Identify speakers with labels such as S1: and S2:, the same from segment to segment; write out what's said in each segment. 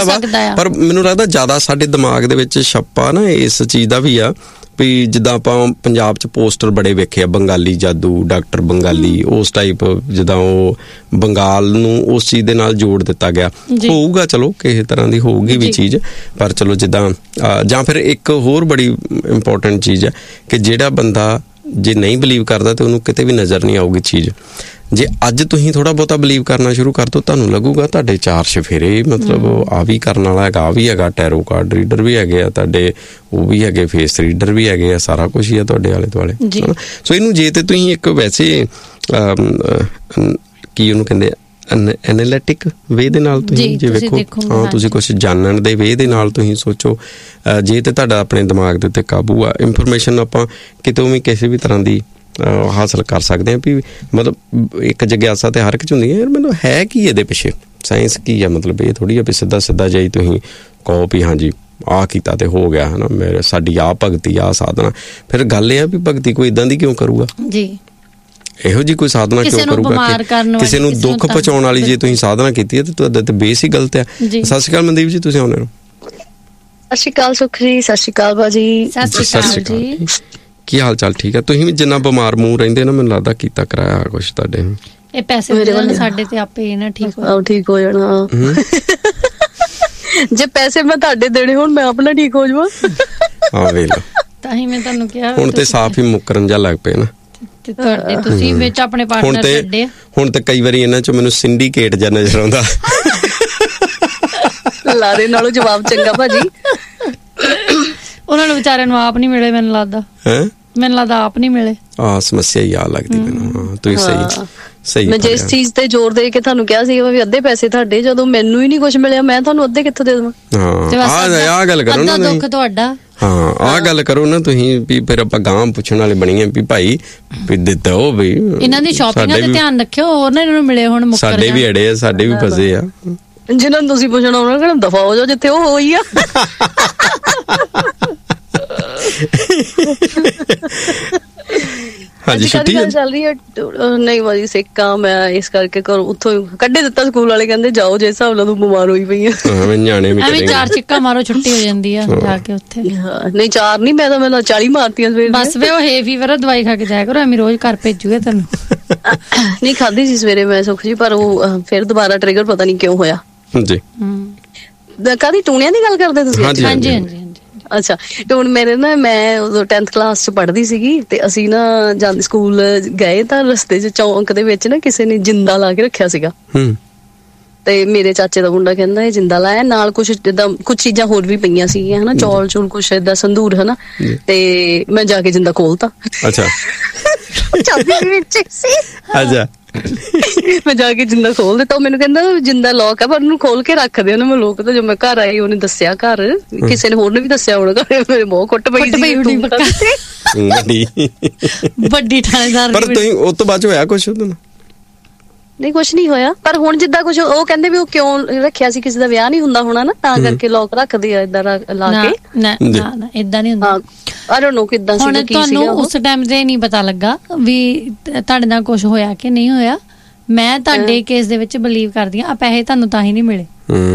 S1: ਵਾ, ਪਰ ਮੈਨੂੰ ਲੱਗਦਾ ਜ਼ਿਆਦਾ ਸਾਡੇ ਦਿਮਾਗ ਦੇ ਵਿੱਚ ਛੱਪਾ ਨਾ ਇਸ ਚੀਜ਼ ਦਾ ਵੀ ਆ ਵੀ ਜਿੱਦਾਂ ਆਪਾਂ ਪੰਜਾਬ 'ਚ ਪੋਸਟਰ ਬੜੇ ਵੇਖੇ ਆ, ਬੰਗਾਲੀ ਜਾਦੂ, ਡਾਕਟਰ ਬੰਗਾਲੀ, ਉਸ ਟਾਈਪ, ਜਿੱਦਾਂ ਉਹ ਬੰਗਾਲ ਨੂੰ ਉਸ ਚੀਜ਼ ਦੇ ਨਾਲ ਜੋੜ ਦਿੱਤਾ ਗਿਆ ਹੋਊਗਾ। ਚਲੋ ਕਿਸੇ ਤਰ੍ਹਾਂ ਦੀ ਹੋਊਗੀ ਵੀ ਚੀਜ਼, ਪਰ ਚਲੋ ਜਿੱਦਾਂ ਜਾਂ ਫਿਰ ਇੱਕ ਹੋਰ ਬੜੀ ਇੰਪੋਰਟੈਂਟ ਚੀਜ਼ ਹੈ ਕਿ ਜਿਹੜਾ ਬੰਦਾ ਜੇ ਨਹੀਂ ਬਿਲੀਵ ਕਰਦਾ ਤੇ ਉਹਨੂੰ ਕਿਤੇ ਵੀ ਨਜ਼ਰ ਨਹੀਂ ਆਊਗੀ ਚੀਜ਼। ਜੇ ਅੱਜ ਤੁਸੀਂ ਥੋੜ੍ਹਾ ਬਹੁਤਾ ਬਿਲੀਵ ਕਰਨਾ ਸ਼ੁਰੂ ਕਰ ਦਿਓ, ਤੁਹਾਨੂੰ ਲੱਗੂਗਾ ਤੁਹਾਡੇ 4 ਚੁਫੇਰੇ, ਮਤਲਬ ਆ ਵੀ ਕਰਨ ਵਾਲਾ ਹੈਗਾ, ਆ ਵੀ ਹੈਗਾ, ਟੈਰੋ ਕਾਰਡ ਰੀਡਰ ਵੀ ਹੈਗੇ ਆ ਤੁਹਾਡੇ, ਉਹ ਵੀ ਹੈਗੇ, ਫੇਸ ਰੀਡਰ ਵੀ ਹੈਗੇ ਆ, ਸਾਰਾ ਕੁਛ ਹੀ ਆ ਤੁਹਾਡੇ ਆਲੇ ਦੁਆਲੇ। ਸੋ ਇਹਨੂੰ ਜੇ ਤੇ ਤੁਸੀਂ ਇੱਕ ਵੈਸੇ ਕੀ ਉਹਨੂੰ ਕਹਿੰਦੇ ਐਨਾਲਿਟਿਕ ਵੇ ਦੇ ਨਾਲ ਤੁਸੀਂ ਜੇ ਵੇਖੋ, ਹਾਂ ਤੁਸੀਂ ਕੁਛ ਜਾਣਨ ਦੇ ਵੇ ਦੇ ਨਾਲ ਤੁਸੀਂ ਸੋਚੋ, ਜੇ ਤੇ ਤੁਹਾਡਾ ਆਪਣੇ ਦਿਮਾਗ ਦੇ ਉੱਤੇ ਕਾਬੂ ਆ, ਇਨਫੋਰਮੇਸ਼ਨ ਆਪਾਂ ਕਿਤੋਂ ਵੀ ਕਿਸੇ ਵੀ ਤਰ੍ਹਾਂ ਦੀ ਹਾਸਲ ਕਰ ਸਕਦੇ ਹਾਂ। ਵੀ ਮਤਲਬ ਇੱਕ ਜਗਿਆਸਾ ਤੇ ਹਰ ਇੱਕ 'ਚ ਹੁੰਦੀ ਹੈ, ਯਾਰ ਮੈਨੂੰ ਹੈ ਕੀ ਇਹਦੇ ਪਿੱਛੇ, ਸਾਇੰਸ ਕੀ ਆ, ਮਤਲਬ ਇਹ ਥੋੜ੍ਹੀ ਆ ਵੀ ਸਿੱਧਾ ਜਿਹਾ ਤੁਸੀਂ ਕਹੋ ਵੀ ਹਾਂਜੀ ਆਹ ਕੀਤਾ ਤੇ ਹੋ ਗਿਆ, ਹੈ ਨਾ, ਮੇਰੇ ਸਾਡੀ ਆਹ ਭਗਤੀ, ਆਹ ਸਾਧਨਾ। ਫਿਰ ਗੱਲ ਇਹ ਆ ਵੀ ਭਗਤੀ ਕੋਈ ਇੱਦਾਂ ਦੀ ਕਿਉਂ ਕਰੂਗਾ ਜੀ, ਇਹੋ ਜਿਹੀ ਕੋਈ ਸਾਧਨਾ ਕਿਉਂ ਕਰੂਗਾ, ਕਿਸੇ ਨੂੰ ਦੁੱਖ ਪਹੁੰਚਾਉਣ ਵਾਲੀ ਜੇ ਤੁਸੀਂ ਸਾਧਨਾ ਕੀਤੀ ਹੈ ਤੇ ਤੁਹਾਡਾ ਤੇ ਬੇਸ ਹੀ ਗਲਤ ਹੈ। ਸਤਿ ਸ਼੍ਰੀ ਅਕਾਲ ਮਨਦੀਪ ਜੀ, ਤੁਸੀਂ ਆਉਂਦੇ ਹੋ।
S2: ਸਤਿ ਸ਼੍ਰੀ ਅਕਾਲ ਸੁਖ ਜੀ, ਸਤਿ ਸ਼੍ਰੀ ਅਕਾਲ ਬਾਜੀ।
S1: ਸਤਿ ਸ਼੍ਰੀ ਅਕਾਲ ਜੀ, ਕੀ ਹਾਲ ਚਾਲ? ਠੀਕ ਹੈ। ਤੁਸੀਂ ਵੀ ਜਿੰਨਾ ਬਿਮਾਰ ਮੂੰਹ ਰਹਿੰਦੇ ਨਾ, ਮੈਨੂੰ ਲੱਗਦਾ ਕੀਤਾ ਕਰਾਇਆ ਕੁਛ ਤੁਹਾਡੇ।
S3: ਇਹ ਪੈਸੇ ਸਾਡੇ ਤੇ ਆਪੇ ਨਾ ਠੀਕ
S2: ਹੋ ਜਾਣਾ। ਜੇ ਪੈਸੇ ਮੈਂ ਤੁਹਾਡੇ ਦੇਣੇ ਹੋਣ, ਮੈਂ ਆਪਣਾ ਠੀਕ ਹੋ ਜਾਵਾਂ।
S1: ਹਾਂ ਵੇਖ ਲਓ,
S3: ਤਾਂ ਹੀ ਮੈਂ ਤੁਹਾਨੂੰ ਕਿਹਾ
S1: ਹੁਣ ਤੇ ਸਾਫ਼ ਹੀ ਮੁੱਕਰਨ ਜਾ ਲੱਗ ਪਏ ਨਾ
S3: ਤੁਹਾਡੇ, ਤੁਸੀਂ ਵਿੱਚ ਆਪਣੇ ਪਾਰਟਨਰ ਛੱਡੇ।
S1: ਹੁਣ ਤੇ ਕਈ ਵਾਰੀ ਇਹਨਾਂ 'ਚ ਮੈਨੂੰ ਸਿੰਡੀਕੇਟ ਜਿਹਾ ਨਜ਼ਰ ਆਉਂਦਾ।
S2: ਲਾਰੇ ਨਾਲੋਂ ਜਵਾਬ ਚੰਗਾ ਭਾਜੀ।
S3: ਉਹਨਾਂ ਨੂੰ ਵਿਚਾਰਿਆਂ ਨੂੰ ਆਪ ਨੀ ਮਿਲੇ, ਮੈਨੂੰ ਲੱਗਦਾ ਆਪ ਨੀ ਮਿਲੇ।
S1: ਸਮੱਸਿਆ ਹੀ ਆ ਲੱਗਦੀ ਮੈਨੂੰ। ਤੁਸੀਂ ਸਹੀ
S2: ਮੈਂ ਜਿਸ ਚੀਜ਼ ਤੇ ਜ਼ੋਰ ਦੇ ਕੇ ਤੁਹਾਨੂੰ ਕਿਹਾ ਸੀ ਵੀ ਅੱਧੇ ਪੈਸੇ ਤੁਹਾਡੇ, ਜਦੋਂ ਮੈਨੂੰ ਹੀ ਨੀ ਕੁਛ ਮਿਲਿਆ, ਮੈਂ ਤੁਹਾਨੂੰ ਅੱਧੇ ਕਿੱਥੋਂ ਦੇ ਦੇਵਾਂ?
S1: ਆਹ ਗੱਲ ਕਰੋ ਨਾ,
S3: ਦੁੱਖ ਤੁਹਾਡਾ।
S1: ਹਾਂ ਆਹ ਗੱਲ ਕਰੋ ਨਾ ਤੁਸੀਂ ਵੀ ਫਿਰ ਆਪਾਂ ਗਾਂਹ ਪੁੱਛਣ ਵਾਲੇ ਬਣੀਏ ਵੀ ਭਾਈ ਵੀ ਦਿੱਤਾ ਉਹ ਵੀ
S3: ਇਹਨਾਂ ਦੀ ਸ਼ਾਪਿੰਗਾਂ ਤੇ ਧਿਆਨ ਰੱਖਿਓ, ਹੋਰ ਨਾ ਇਹਨਾਂ ਨੂੰ ਮਿਲੇ ਹੁਣ ਮੁੱਕਰ
S1: ਸਾਡੇ ਵੀ ਅੜੇ ਆ, ਸਾਡੇ ਵੀ ਫਸੇ ਆ।
S2: ਜਿਹਨਾਂ ਨੂੰ ਤੁਸੀਂ ਪੁੱਛਣਾ ਉਹਨਾਂ ਕਹਿੰਦਾ ਦਫਾ ਹੋ ਜਾਓ ਜਿੱਥੇ ਉਹ ਹੋਈ ਆ।
S1: ਹਾਂਜੀ ਛੁੱਟੀ
S2: ਚੱਲ ਰਹੀ ਹੈ? ਨਹੀਂ ਬਾਜੀ ਸਿੱਕਾ ਮੈਂ ਇਸ ਕਰਕੇ ਉੱਥੋਂ ਕੱਢੇ ਦਿੱਤਾ, ਸਕੂਲ ਵਾਲੇ ਕਹਿੰਦੇ ਜਾਓ, ਜਿਸ ਹਿਸਾਬ ਨਾਲ ਤੂੰ ਬਿਮਾਰ ਹੋਈ ਪਈ ਆ।
S3: ਐਵੇਂ 4 ਚਿੱਕਾ ਮਾਰੋ, ਛੁੱਟੀ ਹੋ ਜਾਂਦੀ ਆ ਜਾ ਕੇ ਉੱਥੇ।
S2: ਨਹੀਂ 4 ਨੀ, ਮੈਂ ਤਾਂ 40 ਮਾਰਤੀਆਂ ਸਵੇਰੇ।
S3: ਬਸ ਵੇ ਉਹ ਹੈ ਫੀਵਰ, ਦਵਾਈ ਖਾ ਕੇ ਜਾਇਆ ਕਰੋ, ਐਵੇਂ ਰੋਜ਼ ਘਰ ਭੇਜੂਗੇ ਤੈਨੂੰ।
S2: ਨਹੀਂ ਖਾਧੀ ਸੀ ਸਵੇਰੇ ਮੈਂ ਸੁਖ ਜੀ, ਪਰ ਉਹ ਫਿਰ ਦੁਬਾਰਾ ਟ੍ਰਿਗਰ ਪਤਾ ਨੀ ਕਿਉਂ ਹੋਇਆ ਜੀ। ਕਾਹਦੀ ਟੂਣਿਆਂ ਦੀ ਗੱਲ ਕਰਦੇ ਤੁਸੀਂ?
S3: ਹਾਂਜੀ ਹਾਂਜੀ।
S2: ਅੱਛਾ, ਤੇ ਹੁਣ ਮੇਰੇ ਨਾ, ਮੈਂ ਉਦੋਂ 10th ਕਲਾਸ 'ਚ ਪੜ੍ਹਦੀ ਸੀਗੀ, ਤੇ ਅਸੀਂ ਨਾ ਜਾਂਦੇ ਸਕੂਲ ਗਏ ਤਾਂ ਰਸਤੇ 'ਚ ਚੌਂਕ ਦੇ ਵਿੱਚ ਨਾ ਕਿਸੇ ਨੇ ਜਿੰਦਾ ਲਾ ਕੇ ਰੱਖਿਆ ਸੀਗਾ। ਤੇ ਮੇਰੇ ਚਾਚੇ ਦਾ ਮੁੰਡਾ ਕਹਿੰਦਾ ਇਹ ਜਿੰਦਾ ਲਾਇਆ, ਨਾਲ ਕੁਛ ਜਿੱਦਾਂ ਕੁਛ ਚੀਜ਼ਾਂ ਹੋਰ ਵੀ ਪਈਆਂ ਸੀਗੀਆਂ, ਹਨਾ, ਚੌਲ ਚੂਲ ਕੁਛ ਏਦਾਂ ਸੰਦੂਰ, ਹਨਾ। ਤੇ ਮੈਂ ਜਾ ਕੇ ਜਿੰਦਾ ਖੋਲਤਾ। ਅੱਛਾ, ਚਾਬੀ ਵਿੱਚ ਸੀ। ਅੱਛਾ, ਮੈਂ ਜਾ ਕੇ ਜਿੰਦਾ ਖੋਲ ਦਿੱਤਾ। ਉਹ ਮੈਨੂੰ ਕਹਿੰਦਾ ਜਿੰਦਾ ਲੋਕ ਆ, ਪਰ ਉਹਨੂੰ ਖੋਲ ਕੇ ਰੱਖਦੇ ਆ ਨਾ। ਮੈਂ ਲੋਕ ਤਾਂ ਜਦੋਂ ਮੈਂ ਘਰ ਆਈ, ਉਹਨੇ ਦੱਸਿਆ ਘਰ, ਕਿਸੇ ਨੇ ਹੋਰ ਨੇ ਵੀ ਦੱਸਿਆ ਹੋਣਾ, ਮੇਰੇ ਬਹੁਤ ਕੁੱਟ ਪਈ ਸੀ।
S3: ਵੱਡੀ ਥਾਣੇਦਾਰ।
S1: ਪਰ ਤੁਸੀਂ ਉਸ ਤੋਂ ਬਾਅਦ ਹੋਇਆ ਕੁਛ?
S2: ਨਹੀਂ ਕੁਛ ਨੀ ਹੋਇਆ, ਪਰ ਹੁਣ ਜਿੱਦਾਂ ਕੁਛ ਉਹ ਕਹਿੰਦੇ ਵੀ ਉਹ ਕਿਉਂ ਰੱਖਿਆ ਸੀ, ਕਿਸੇ ਦਾ ਵਿਆਹ ਨੀ ਹੁੰਦਾ ਹੋਣਾ ਨਾ, ਤਾਂ ਕਰਕੇ ਲੋਕ ਰੱਖਦੇ ਆ ਏਦਾਂ ਲਾ ਕੇ।
S3: ਨਾ ਏਦਾਂ ਨੀ ਹੁੰਦਾ।
S2: I don't know ਕਿੱਦਾਂ ਸੀ, ਕੀ ਸੀਗਾ।
S3: ਤੁਹਾਨੂੰ ਉਸ ਟਾਈਮ ਤੇ ਨਹੀਂ ਪਤਾ ਲੱਗਾ ਵੀ ਤੁਹਾਡੇ ਨਾਲ ਕੁਛ ਹੋਇਆ ਕਿ ਨਹੀਂ ਹੋਇਆ। ਮੈਂ ਤੁਹਾਡੇ ਕੇਸ ਦੇ ਵਿੱਚ ਬਿਲੀਵ ਕਰਦੀ ਆ, ਪੈਸੇ ਤੁਹਾਨੂੰ ਤਾਂ ਹੀ ਨਹੀਂ ਮਿਲੇ।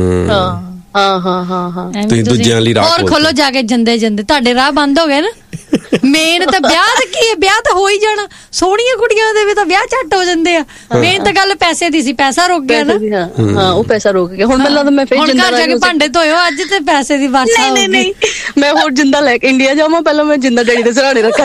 S2: ਹਾਂ
S1: ਤੁਸੀਂ ਦੂਜਿਆਂ ਲਈ ਰਾਹ
S3: ਖੋਲੋ ਜਾ ਕੇ, ਜੰਦੇ ਤੁਹਾਡੇ ਰਾਹ ਬੰਦ ਹੋ ਗਏ ਨਾ। ਮੇਨ ਤਾਂ ਵਿਆਹ ਤਾਂ ਕੀ ਹੈ, ਵਿਆਹ ਤਾਂ ਹੋ ਹੀ ਜਾਣਾ, ਸੋਹਣੀਆਂ ਕੁੜੀਆਂ ਦੇ ਵੀ ਤਾਂ ਵਿਆਹ ਝੱਟ ਹੋ ਜਾਂਦੇ ਆ। ਮੇਨ ਤਾਂ ਗੱਲ ਪੈਸੇ ਦੀ ਸੀ, ਪੈਸਾ ਰੁਕ ਗਿਆ ਨਾ।
S2: ਹਾਂ ਉਹ ਪੈਸਾ ਰੁਕ ਗਿਆ। ਹੁਣ ਮੈਨੂੰ ਮੈਂ ਫਿਰ
S3: ਜਿੰਦਾ ਜਾ ਕੇ ਭਾਂਡੇ ਧੋਇਓ, ਅੱਜ ਤੇ ਪੈਸੇ ਦੀ ਵਰਖਾ ਹੋ ਗਈ।
S2: ਨਹੀਂ ਮੈਂ ਹੋਰ ਜਿੰਦਾ ਲੈ ਕੇ ਇੰਡੀਆ ਜਾਵਾਂ, ਪਹਿਲਾਂ ਮੈਂ ਜਿੰਦਾ ਡੈਡੀ ਦੇ ਸਰਾਣੇ ਰੱਖਾਂ।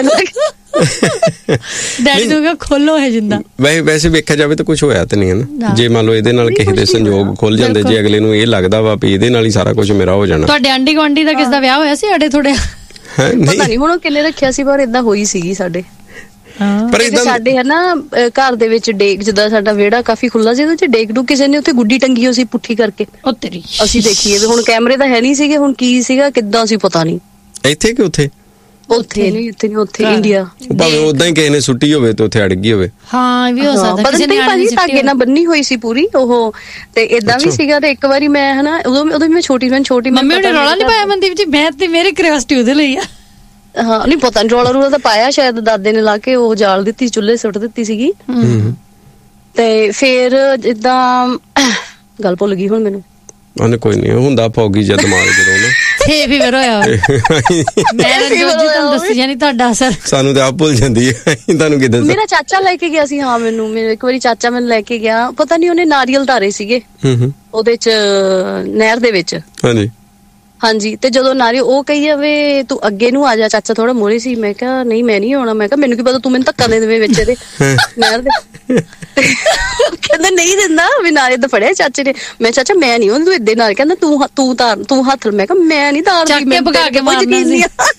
S3: ਡੈਡੀ ਨੂੰ ਖੋਲੋ ਇਹ ਜਿੰਦਾ।
S1: ਵੈਸੇ ਵੇਖਿਆ ਜਾਵੇ ਤਾਂ ਕੁਛ ਹੋਇਆ ਤਾਂ ਨਹੀਂ ਹੈ ਨਾ। ਜੇ ਮੰਨ ਲਓ ਇਹਦੇ ਨਾਲ ਕਿਸੇ ਦੇ ਸੰਯੋਗ ਖੁੱਲ ਜਾਂਦੇ, ਜੇ ਅਗਲੇ ਨੂੰ ਇਹ ਲੱਗਦਾ ਵਾ ਵੀ ਇਹਦੇ ਨਾਲ ਹੀ ਸਾਰਾ ਕੁਛ ਮੇਰਾ ਹੋ ਜਾਣਾ।
S3: ਤੁਹਾਡੇ ਆਂਢੀ ਗੁਆਂਢੀ ਦਾ ਕਿਸ ਦਾ ਵਿਆਹ ਹੋਇਆ ਸੀ? ਅੜੇ ਥੋੜੇ
S2: ਪਤਾ ਨੀ ਹੁਣ ਕਿੰਨੇ ਰੱਖਿਆ ਸੀ, ਪਰ ਏਦਾਂ ਹੋਈ ਸੀਗੀ ਸਾਡੇ। ਪਰ ਸਾਡੇ ਹਨਾ ਘਰ ਦੇ ਵਿੱਚ ਡੇਕ, ਜਿੱਦਾਂ ਸਾਡਾ ਵਿਹੜਾ ਕਾਫੀ ਖੁੱਲਾ ਸੀ, ਉਹਦੇ ਚ ਡੇਕ ਡੂ ਕਿਸੇ ਨੇ ਉੱਥੇ ਗੁੱਡੀ ਟੰਗੀ ਹੋਈ ਸੀ ਪੁੱਠੀ ਕਰਕੇ। ਅਸੀਂ ਦੇਖੀਏ ਵੀ ਹੁਣ ਕੈਮਰੇ ਤਾਂ ਹੈ ਨੀ ਸੀਗੇ, ਹੁਣ ਕੀ ਸੀਗਾ ਕਿੱਦਾਂ ਸੀ ਪਤਾ ਨੀ।
S1: ਇੱਥੇ ਕਿ ਉੱਥੇ?
S2: ਉੱਥੇ ਨੀ, ਇੱਥੇ ਨੀ, ਉੱਥੇ ਇੰਡੀਆ।
S1: ਭਾਵੇਂ ਉਦਾਂ ਹੀ ਕਿਸੇ ਨੇ ਸੁੱਟੀ ਹੋਵੇ ਤੇ ਉੱਥੇ ਅੜ ਗਈ ਹੋਵੇ।
S3: ਹਾਂ ਵੀ ਹੋ ਸਕਦਾ, ਕਿਸੇ ਨੇ
S2: ਧਾਗੇ ਨਾਲ ਬੰਨੀ ਹੋਈ ਸੀ ਪੂਰੀ ਉਹ, ਤੇ ਏਦਾਂ ਵੀ ਸੀਗਾ। ਤੇ ਇੱਕ ਵਾਰੀ ਮੈਂ ਹਨਾ ਉਦੋਂ ਮੈਂ ਛੋਟੀ
S3: ਮੰਮੀ ਉਹਨੇ ਰੌਲਾ ਨੀ ਪਾਇਆ ਮਨਦੀਪ ਜੀ? ਮੈਂ ਤੇ ਮੇਰੀ ਕਿਉਰਿਓਸਿਟੀ ਉਹਦੇ ਲਈ ਆ।
S2: ਹਾਂ ਨਹੀਂ ਪਤਾ ਨੀ, ਰੌਲਾ ਰੂਲਾ ਤਾਂ ਪਾਇਆ ਸ਼ਾਇਦ ਦਾਦੇ ਨੇ ਲਾ ਕੇ, ਉਹ ਜਾਲ ਦਿੱਤੀ, ਚੁੱਲ੍ਹੇ ਸੁੱਟ ਦਿੱਤੀ ਸੀਗੀ। ਤੇ ਫੇਰ ਜਿੱਦਾਂ ਗੱਲ ਭੁੱਲ ਗਈ ਹੁਣ ਮੈਨੂੰ।
S1: ਉਹਨੇ ਕੋਈ ਨਹੀਂ ਹੁੰਦਾ ਫੌਗੀ ਜਿਹਾ ਦਿਮਾਗ ਜਦੋਂ ਨਾ
S3: ਛੇ ਫੀਵਰ ਹੋਇਆ ਮੈਂ ਰਣਜੋਤ ਜੀ ਤੁਹਾਨੂੰ ਦੱਸੀ ਜਾਨੀ ਤੁਹਾਡਾ ਅਸਰ
S1: ਸਾਨੂੰ ਤੇ ਆਪ ਭੁੱਲ ਜਾਂਦੀ ਹੈ ਤੁਹਾਨੂੰ ਕਿਦਾਂ
S2: ਮੇਰਾ ਚਾਚਾ ਲੈ ਕੇ ਗਿਆ ਸੀ ਮੈਨੂੰ ਇੱਕ ਵਾਰੀ ਚਾਚਾ ਮੈਨੂੰ ਲੈ ਕੇ ਗਿਆ ਪਤਾ ਨਹੀਂ ਉਹਨੇ ਨਾਰੀਅਲ ਧਾਰੇ ਸੀਗੇ ਉਹਦੇ ਚ ਨਹਿਰ ਦੇ ਵਿੱਚ ਹਾਂਜੀ ਤੇ ਜਦੋਂ ਨਾਰੀਅਲ ਉਹ ਕਹੀ ਜਾਵੇ ਤੂੰ ਅੱਗੇ ਨੂੰ ਆ ਜਾ ਚਾਚਾ ਥੋੜਾ ਮੋਰੇ ਸੀ ਮੈਂ ਕਿਹਾ ਨਹੀਂ ਮੈਂ ਨਹੀਂ ਆਉਣਾ ਮੈਂ ਕਿਹਾ ਮੈਨੂੰ ਕੀ ਪਤਾ ਤੂੰ ਮੈਨੂੰ ਧੱਕਾ ਦੇ ਦੇਵੇਂ ਵਿੱਚ ਇਹਦੇ ਨਹਿਰ ਦੇ ਕਹਿੰਦਾ ਨਹੀਂ ਦਿੰਦਾ ਵੀ ਨਾਰੀਅਲ ਤਾਂ ਫੜਿਆ ਚਾਚੇ ਨੇ ਮੈਂ ਚਾਚਾ ਮੈਂ ਨਹੀਂ ਤੂੰ ਏਦਾਂ ਨਾਲ ਕਹਿੰਦਾ ਤੂੰ ਹੱਥ ਮੈਂ ਕਿਹਾ ਮੈਂ ਨਹੀਂ ਤਾਰਦੀ ਮੈਂ ਭਗਾ ਕੇ ਮਾਰਨਾ ਸੀ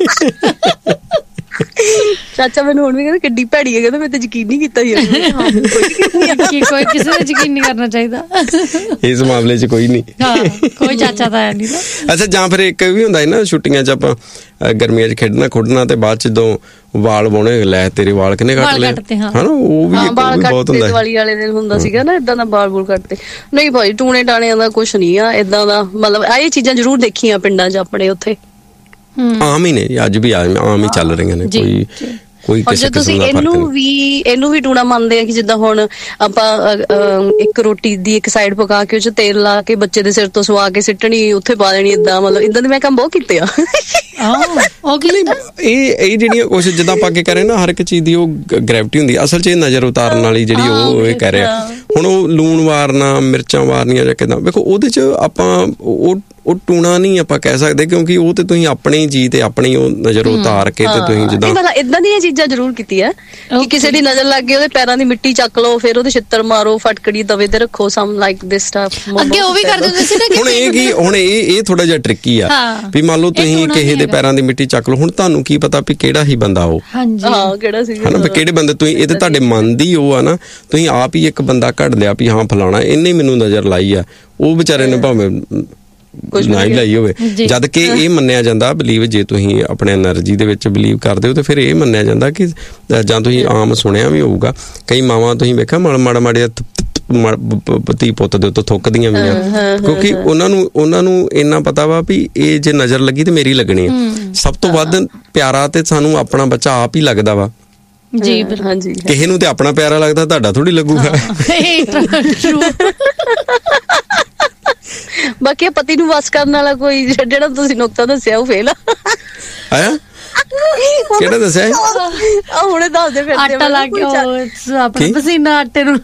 S2: ਚਾਚਾ ਮੈਨੂੰ ਹੁਣ ਵੀ ਕਹਿੰਦਾ ਕਿੱਡੀ ਭੈੜੀ ਹੈ ਕਹਿੰਦਾ ਮੈਂ ਤਾਂ ਯਕੀਨ ਨਹੀਂ ਕੀਤਾ
S3: ਕੋਈ ਕਿਸੇ ਤੇ ਯਕੀਨ ਨਹੀਂ ਕਰਨਾ ਚਾਹੀਦਾ
S1: ਇਸ ਮਾਮਲੇ 'ਚ ਕੋਈ ਨਹੀਂ
S3: ਕੋਈ ਚਾਚਾ ਤਾਂ ਹੈ ਨਹੀਂ
S1: ਅੱਛਾ ਜਾਂ ਫਿਰ ਇੱਕ ਵੀ ਹੁੰਦਾ ਹੈ ਨਾ ਛੁੱਟੀਆਂ 'ਚ ਆਪਾਂ ਗਰਮੀਆਂ 'ਚ ਖੇਡਣਾ ਤੇ ਬਾਅਦ 'ਚ ਜਦੋਂ ਵਾਲ ਵਾਉਣੇ ਲੈ ਤੇਰੇ ਵਾਲ ਕਿੰਨੇ ਕੱਟ ਲਏ ਹਨਾ ਉਹ ਵੀ ਬਹੁਤ ਹੁੰਦਾ
S2: ਦੀਵਾਲੀ ਵਾਲੇ ਦਿਨ ਹੁੰਦਾ ਸੀਗਾ ਨਾ ਏਦਾਂ ਦਾ ਵਾਲ ਕੱਟਦੇ ਨਹੀਂ ਭਾਈ ਟੂਣੇ ਟਾਣਿਆਂ ਦਾ ਕੁਛ ਨਹੀਂ ਆ ਏਦਾਂ ਦਾ ਮਤਲਬ ਇਹ ਚੀਜ਼ਾਂ ਜ਼ਰੂਰ ਦੇਖੀਆਂ ਪਿੰਡਾਂ 'ਚ ਆਪਣੇ ਉੱਥੇ
S1: ਆਮ ਹੀ ਨੇ ਅੱਜ ਵੀ ਆਮ ਹੀ ਚੱਲ ਰਹੀਆਂ ਨੇ ਕੋਈ ਕਿਸੇ
S2: ਤੁਸੀਂ ਇਹਨੂੰ ਵੀ ਟੂਣਾ ਮੰਨਦੇ ਆ ਕਿ ਜਿੱਦਾਂ ਹੁਣ ਆਪਾਂ ਇੱਕ ਰੋਟੀ ਦੀ ਇੱਕ ਸਾਈਡ ਪਕਾ ਕੇ ਉਹ 'ਚ ਤੇਲ ਲਾ ਕੇ ਬੱਚੇ ਦੇ ਸਿਰ ਤੋਂ ਸਵਾ ਕੇ ਸਿੱਟਣੀ ਉੱਥੇ ਪਾ ਦੇਣੀ ਏਦਾਂ ਮਤਲਬ ਏਦਾਂ ਦੇ ਮੈਂ ਕੰਮ ਬਹੁਤ ਕੀਤੇ ਆ
S1: ਇਹ ਜਿਹੜੀਆਂ ਕੁਛ ਜਿੱਦਾਂ ਆਪਾਂ ਅੱਗੇ ਕਹਿ ਰਹੇ ਨਾ ਹਰ ਇੱਕ ਚੀਜ਼ ਦੀ ਉਹ ਗ੍ਰੈਵਿਟੀ ਹੁੰਦੀ ਅਸਲ 'ਚ ਇਹ ਨਜ਼ਰ ਉਤਾਰਨ ਵਾਲੀ ਜਿਹੜੀ ਉਹ ਇਹ ਕਹਿ ਰਿਹਾ ਹੁਣ ਉਹ ਲੂਣ ਵਾਰਨਾ ਮਿਰਚਾਂ ਵਾਰਨੀਆਂ ਜਾਂ ਕਿੱਦਾਂ ਵੇਖੋ ਉਹਦੇ 'ਚ ਆਪਾਂ ਉਹ ਟੂਣਾ ਨਹੀਂ ਆਪਾਂ ਕਹਿ ਸਕਦੇ ਕਿਉਂਕਿ ਉਹ ਤੇ ਤੁਸੀਂ ਆਪਣੀ ਜੀ ਤੇ ਆਪਣੀ ਉਹ ਨਜ਼ਰ ਉਤਾਰ ਕੇ ਤੇ ਤੁਸੀਂ ਜਿੱਦਾਂ
S2: ਏਦਾਂ ਦੀਆਂ ਚੀਜ਼ਾਂ ਜ਼ਰੂਰ ਕੀਤੀਆਂ ਕਿ ਕਿਸੇ ਦੀ ਨਜ਼ਰ ਲੱਗ ਗਈ ਉਹਦੇ ਪੈਰਾਂ ਦੀ ਮਿੱਟੀ ਚੱਕ ਲਓ ਫਿਰ ਉਹਦੇ ਛਿੱਤਰ ਮਾਰੋ ਫਟਕੜੀ ਤਵੇ ਤੇ ਰੱਖੋ ਸਮ ਲਾਈਕ ਦਿਸ ਸਟਫ
S3: ਅੱਗੇ ਉਹ ਵੀ ਕਰਦੇ ਹੁੰਦੇ ਸੀ ਨਾ
S1: ਹੁਣ ਇਹ ਥੋੜਾ ਜਿਹਾ ਟ੍ਰਿਕੀ ਆ ਵੀ ਮੰਨ ਲਓ ਤੁਸੀਂ ਕਿਸੇ ਦੇ ਪੈਰਾਂ ਦੀ ਮਿੱਟੀ ਚੱਕ ਲਓ ਹੁਣ ਤੁਹਾਨੂੰ ਕੀ ਪਤਾ ਵੀ ਕਿਹੜਾ ਹੀ ਬੰਦਾ ਉਹ
S2: ਕਿਹੜਾ ਸੀ
S1: ਹਨਾ ਵੀ ਕਿਹੜੇ ਬੰਦੇ ਤੁਸੀਂ ਇਹ ਤੇ ਤੁਹਾਡੇ ਮਨ ਦੀ ਉਹ ਆ ਨਾ ਤੁਸੀਂ ਆਪ ਹੀ ਇੱਕ ਬੰਦਾ ਕੱਢ ਲਿਆ ਵੀ ਹਾਂ ਫਲਾਣਾ ਇਹਨੇ ਮੈਨੂੰ ਨਜ਼ਰ ਲਾਈ ਆ ਉਹ ਵਿਚਾਰੇ ਨੇ ਭਾਵੇਂ ਨਾ ਹੀ ਲਾਈ ਹੋਵੇ ਜਦ ਕਿ ਇਹ ਮੰਨਿਆ ਜਾਂਦਾ ਬਲੀਵ ਜੇ ਤੁਸੀਂ ਆਪਣੇ એનર્ਜੀ ਦੇ ਵਿੱਚ ਬਲੀਵ ਕਰਦੇ ਹੋ ਤੇ ਫਿਰ ਇਹ ਮੰਨਿਆ ਜਾਂਦਾ ਕਿ ਜਾਂ ਤੁਸੀਂ ਆਮ ਸੁਣਿਆ ਵੀ ਹੋਊਗਾ ਕਈ ਮਾਵਾਂ ਤੁਸੀਂ ਵੇਖਿਆ ਮਾੜਾ ਮਾੜੇ ਧੀ ਪੁੱਤ ਦੇ ਉੱਤੇ ਥੁੱਕਦੀਆਂ ਵੀ ਆ ਕਿਉਂਕਿ ਉਹਨਾਂ ਨੂੰ ਇੰਨਾ ਪਤਾ ਵਾ ਵੀ ਇਹ ਜੇ ਨਜ਼ਰ ਲੱਗੀ ਤੇ ਮੇਰੀ ਲੱਗਣੀ ਆ ਸਭ ਤੋਂ ਵੱਧ ਪਿਆਰਾ ਤੇ ਸਾਨੂੰ ਆਪਣਾ ਬੱਚਾ ਆਪ ਹੀ ਲੱਗਦਾ ਵਾ
S3: ਜੀ ਹਾਂਜੀ
S1: ਕਿਸੇ ਨੂੰ ਤੇ ਆਪਣਾ ਪਿਆਰਾ ਲੱਗਦਾ ਤੁਹਾਡਾ ਥੋੜੀ ਲੱਗੂਗਾ
S2: ਬਾਕੀ ਪਤੀ ਨੂੰ ਵਸ ਕਰਨ ਵਾਲਾ ਕੋਈ ਜਿਹੜਾ ਤੁਸੀਂ ਨੁਕਤਾ ਦੱਸਿਆ ਉਹ ਫੇਲ
S1: ਆਇਆ ਕਿਹੜਾ ਦੱਸਿਆ
S2: ਹੁਣੇ ਦੱਸਦੇ ਫਿਰ
S3: ਆਟਾ ਲਾ ਕੇ ਆਪਣਾ ਪਸੀਨਾ ਆਟੇ ਨੂੰ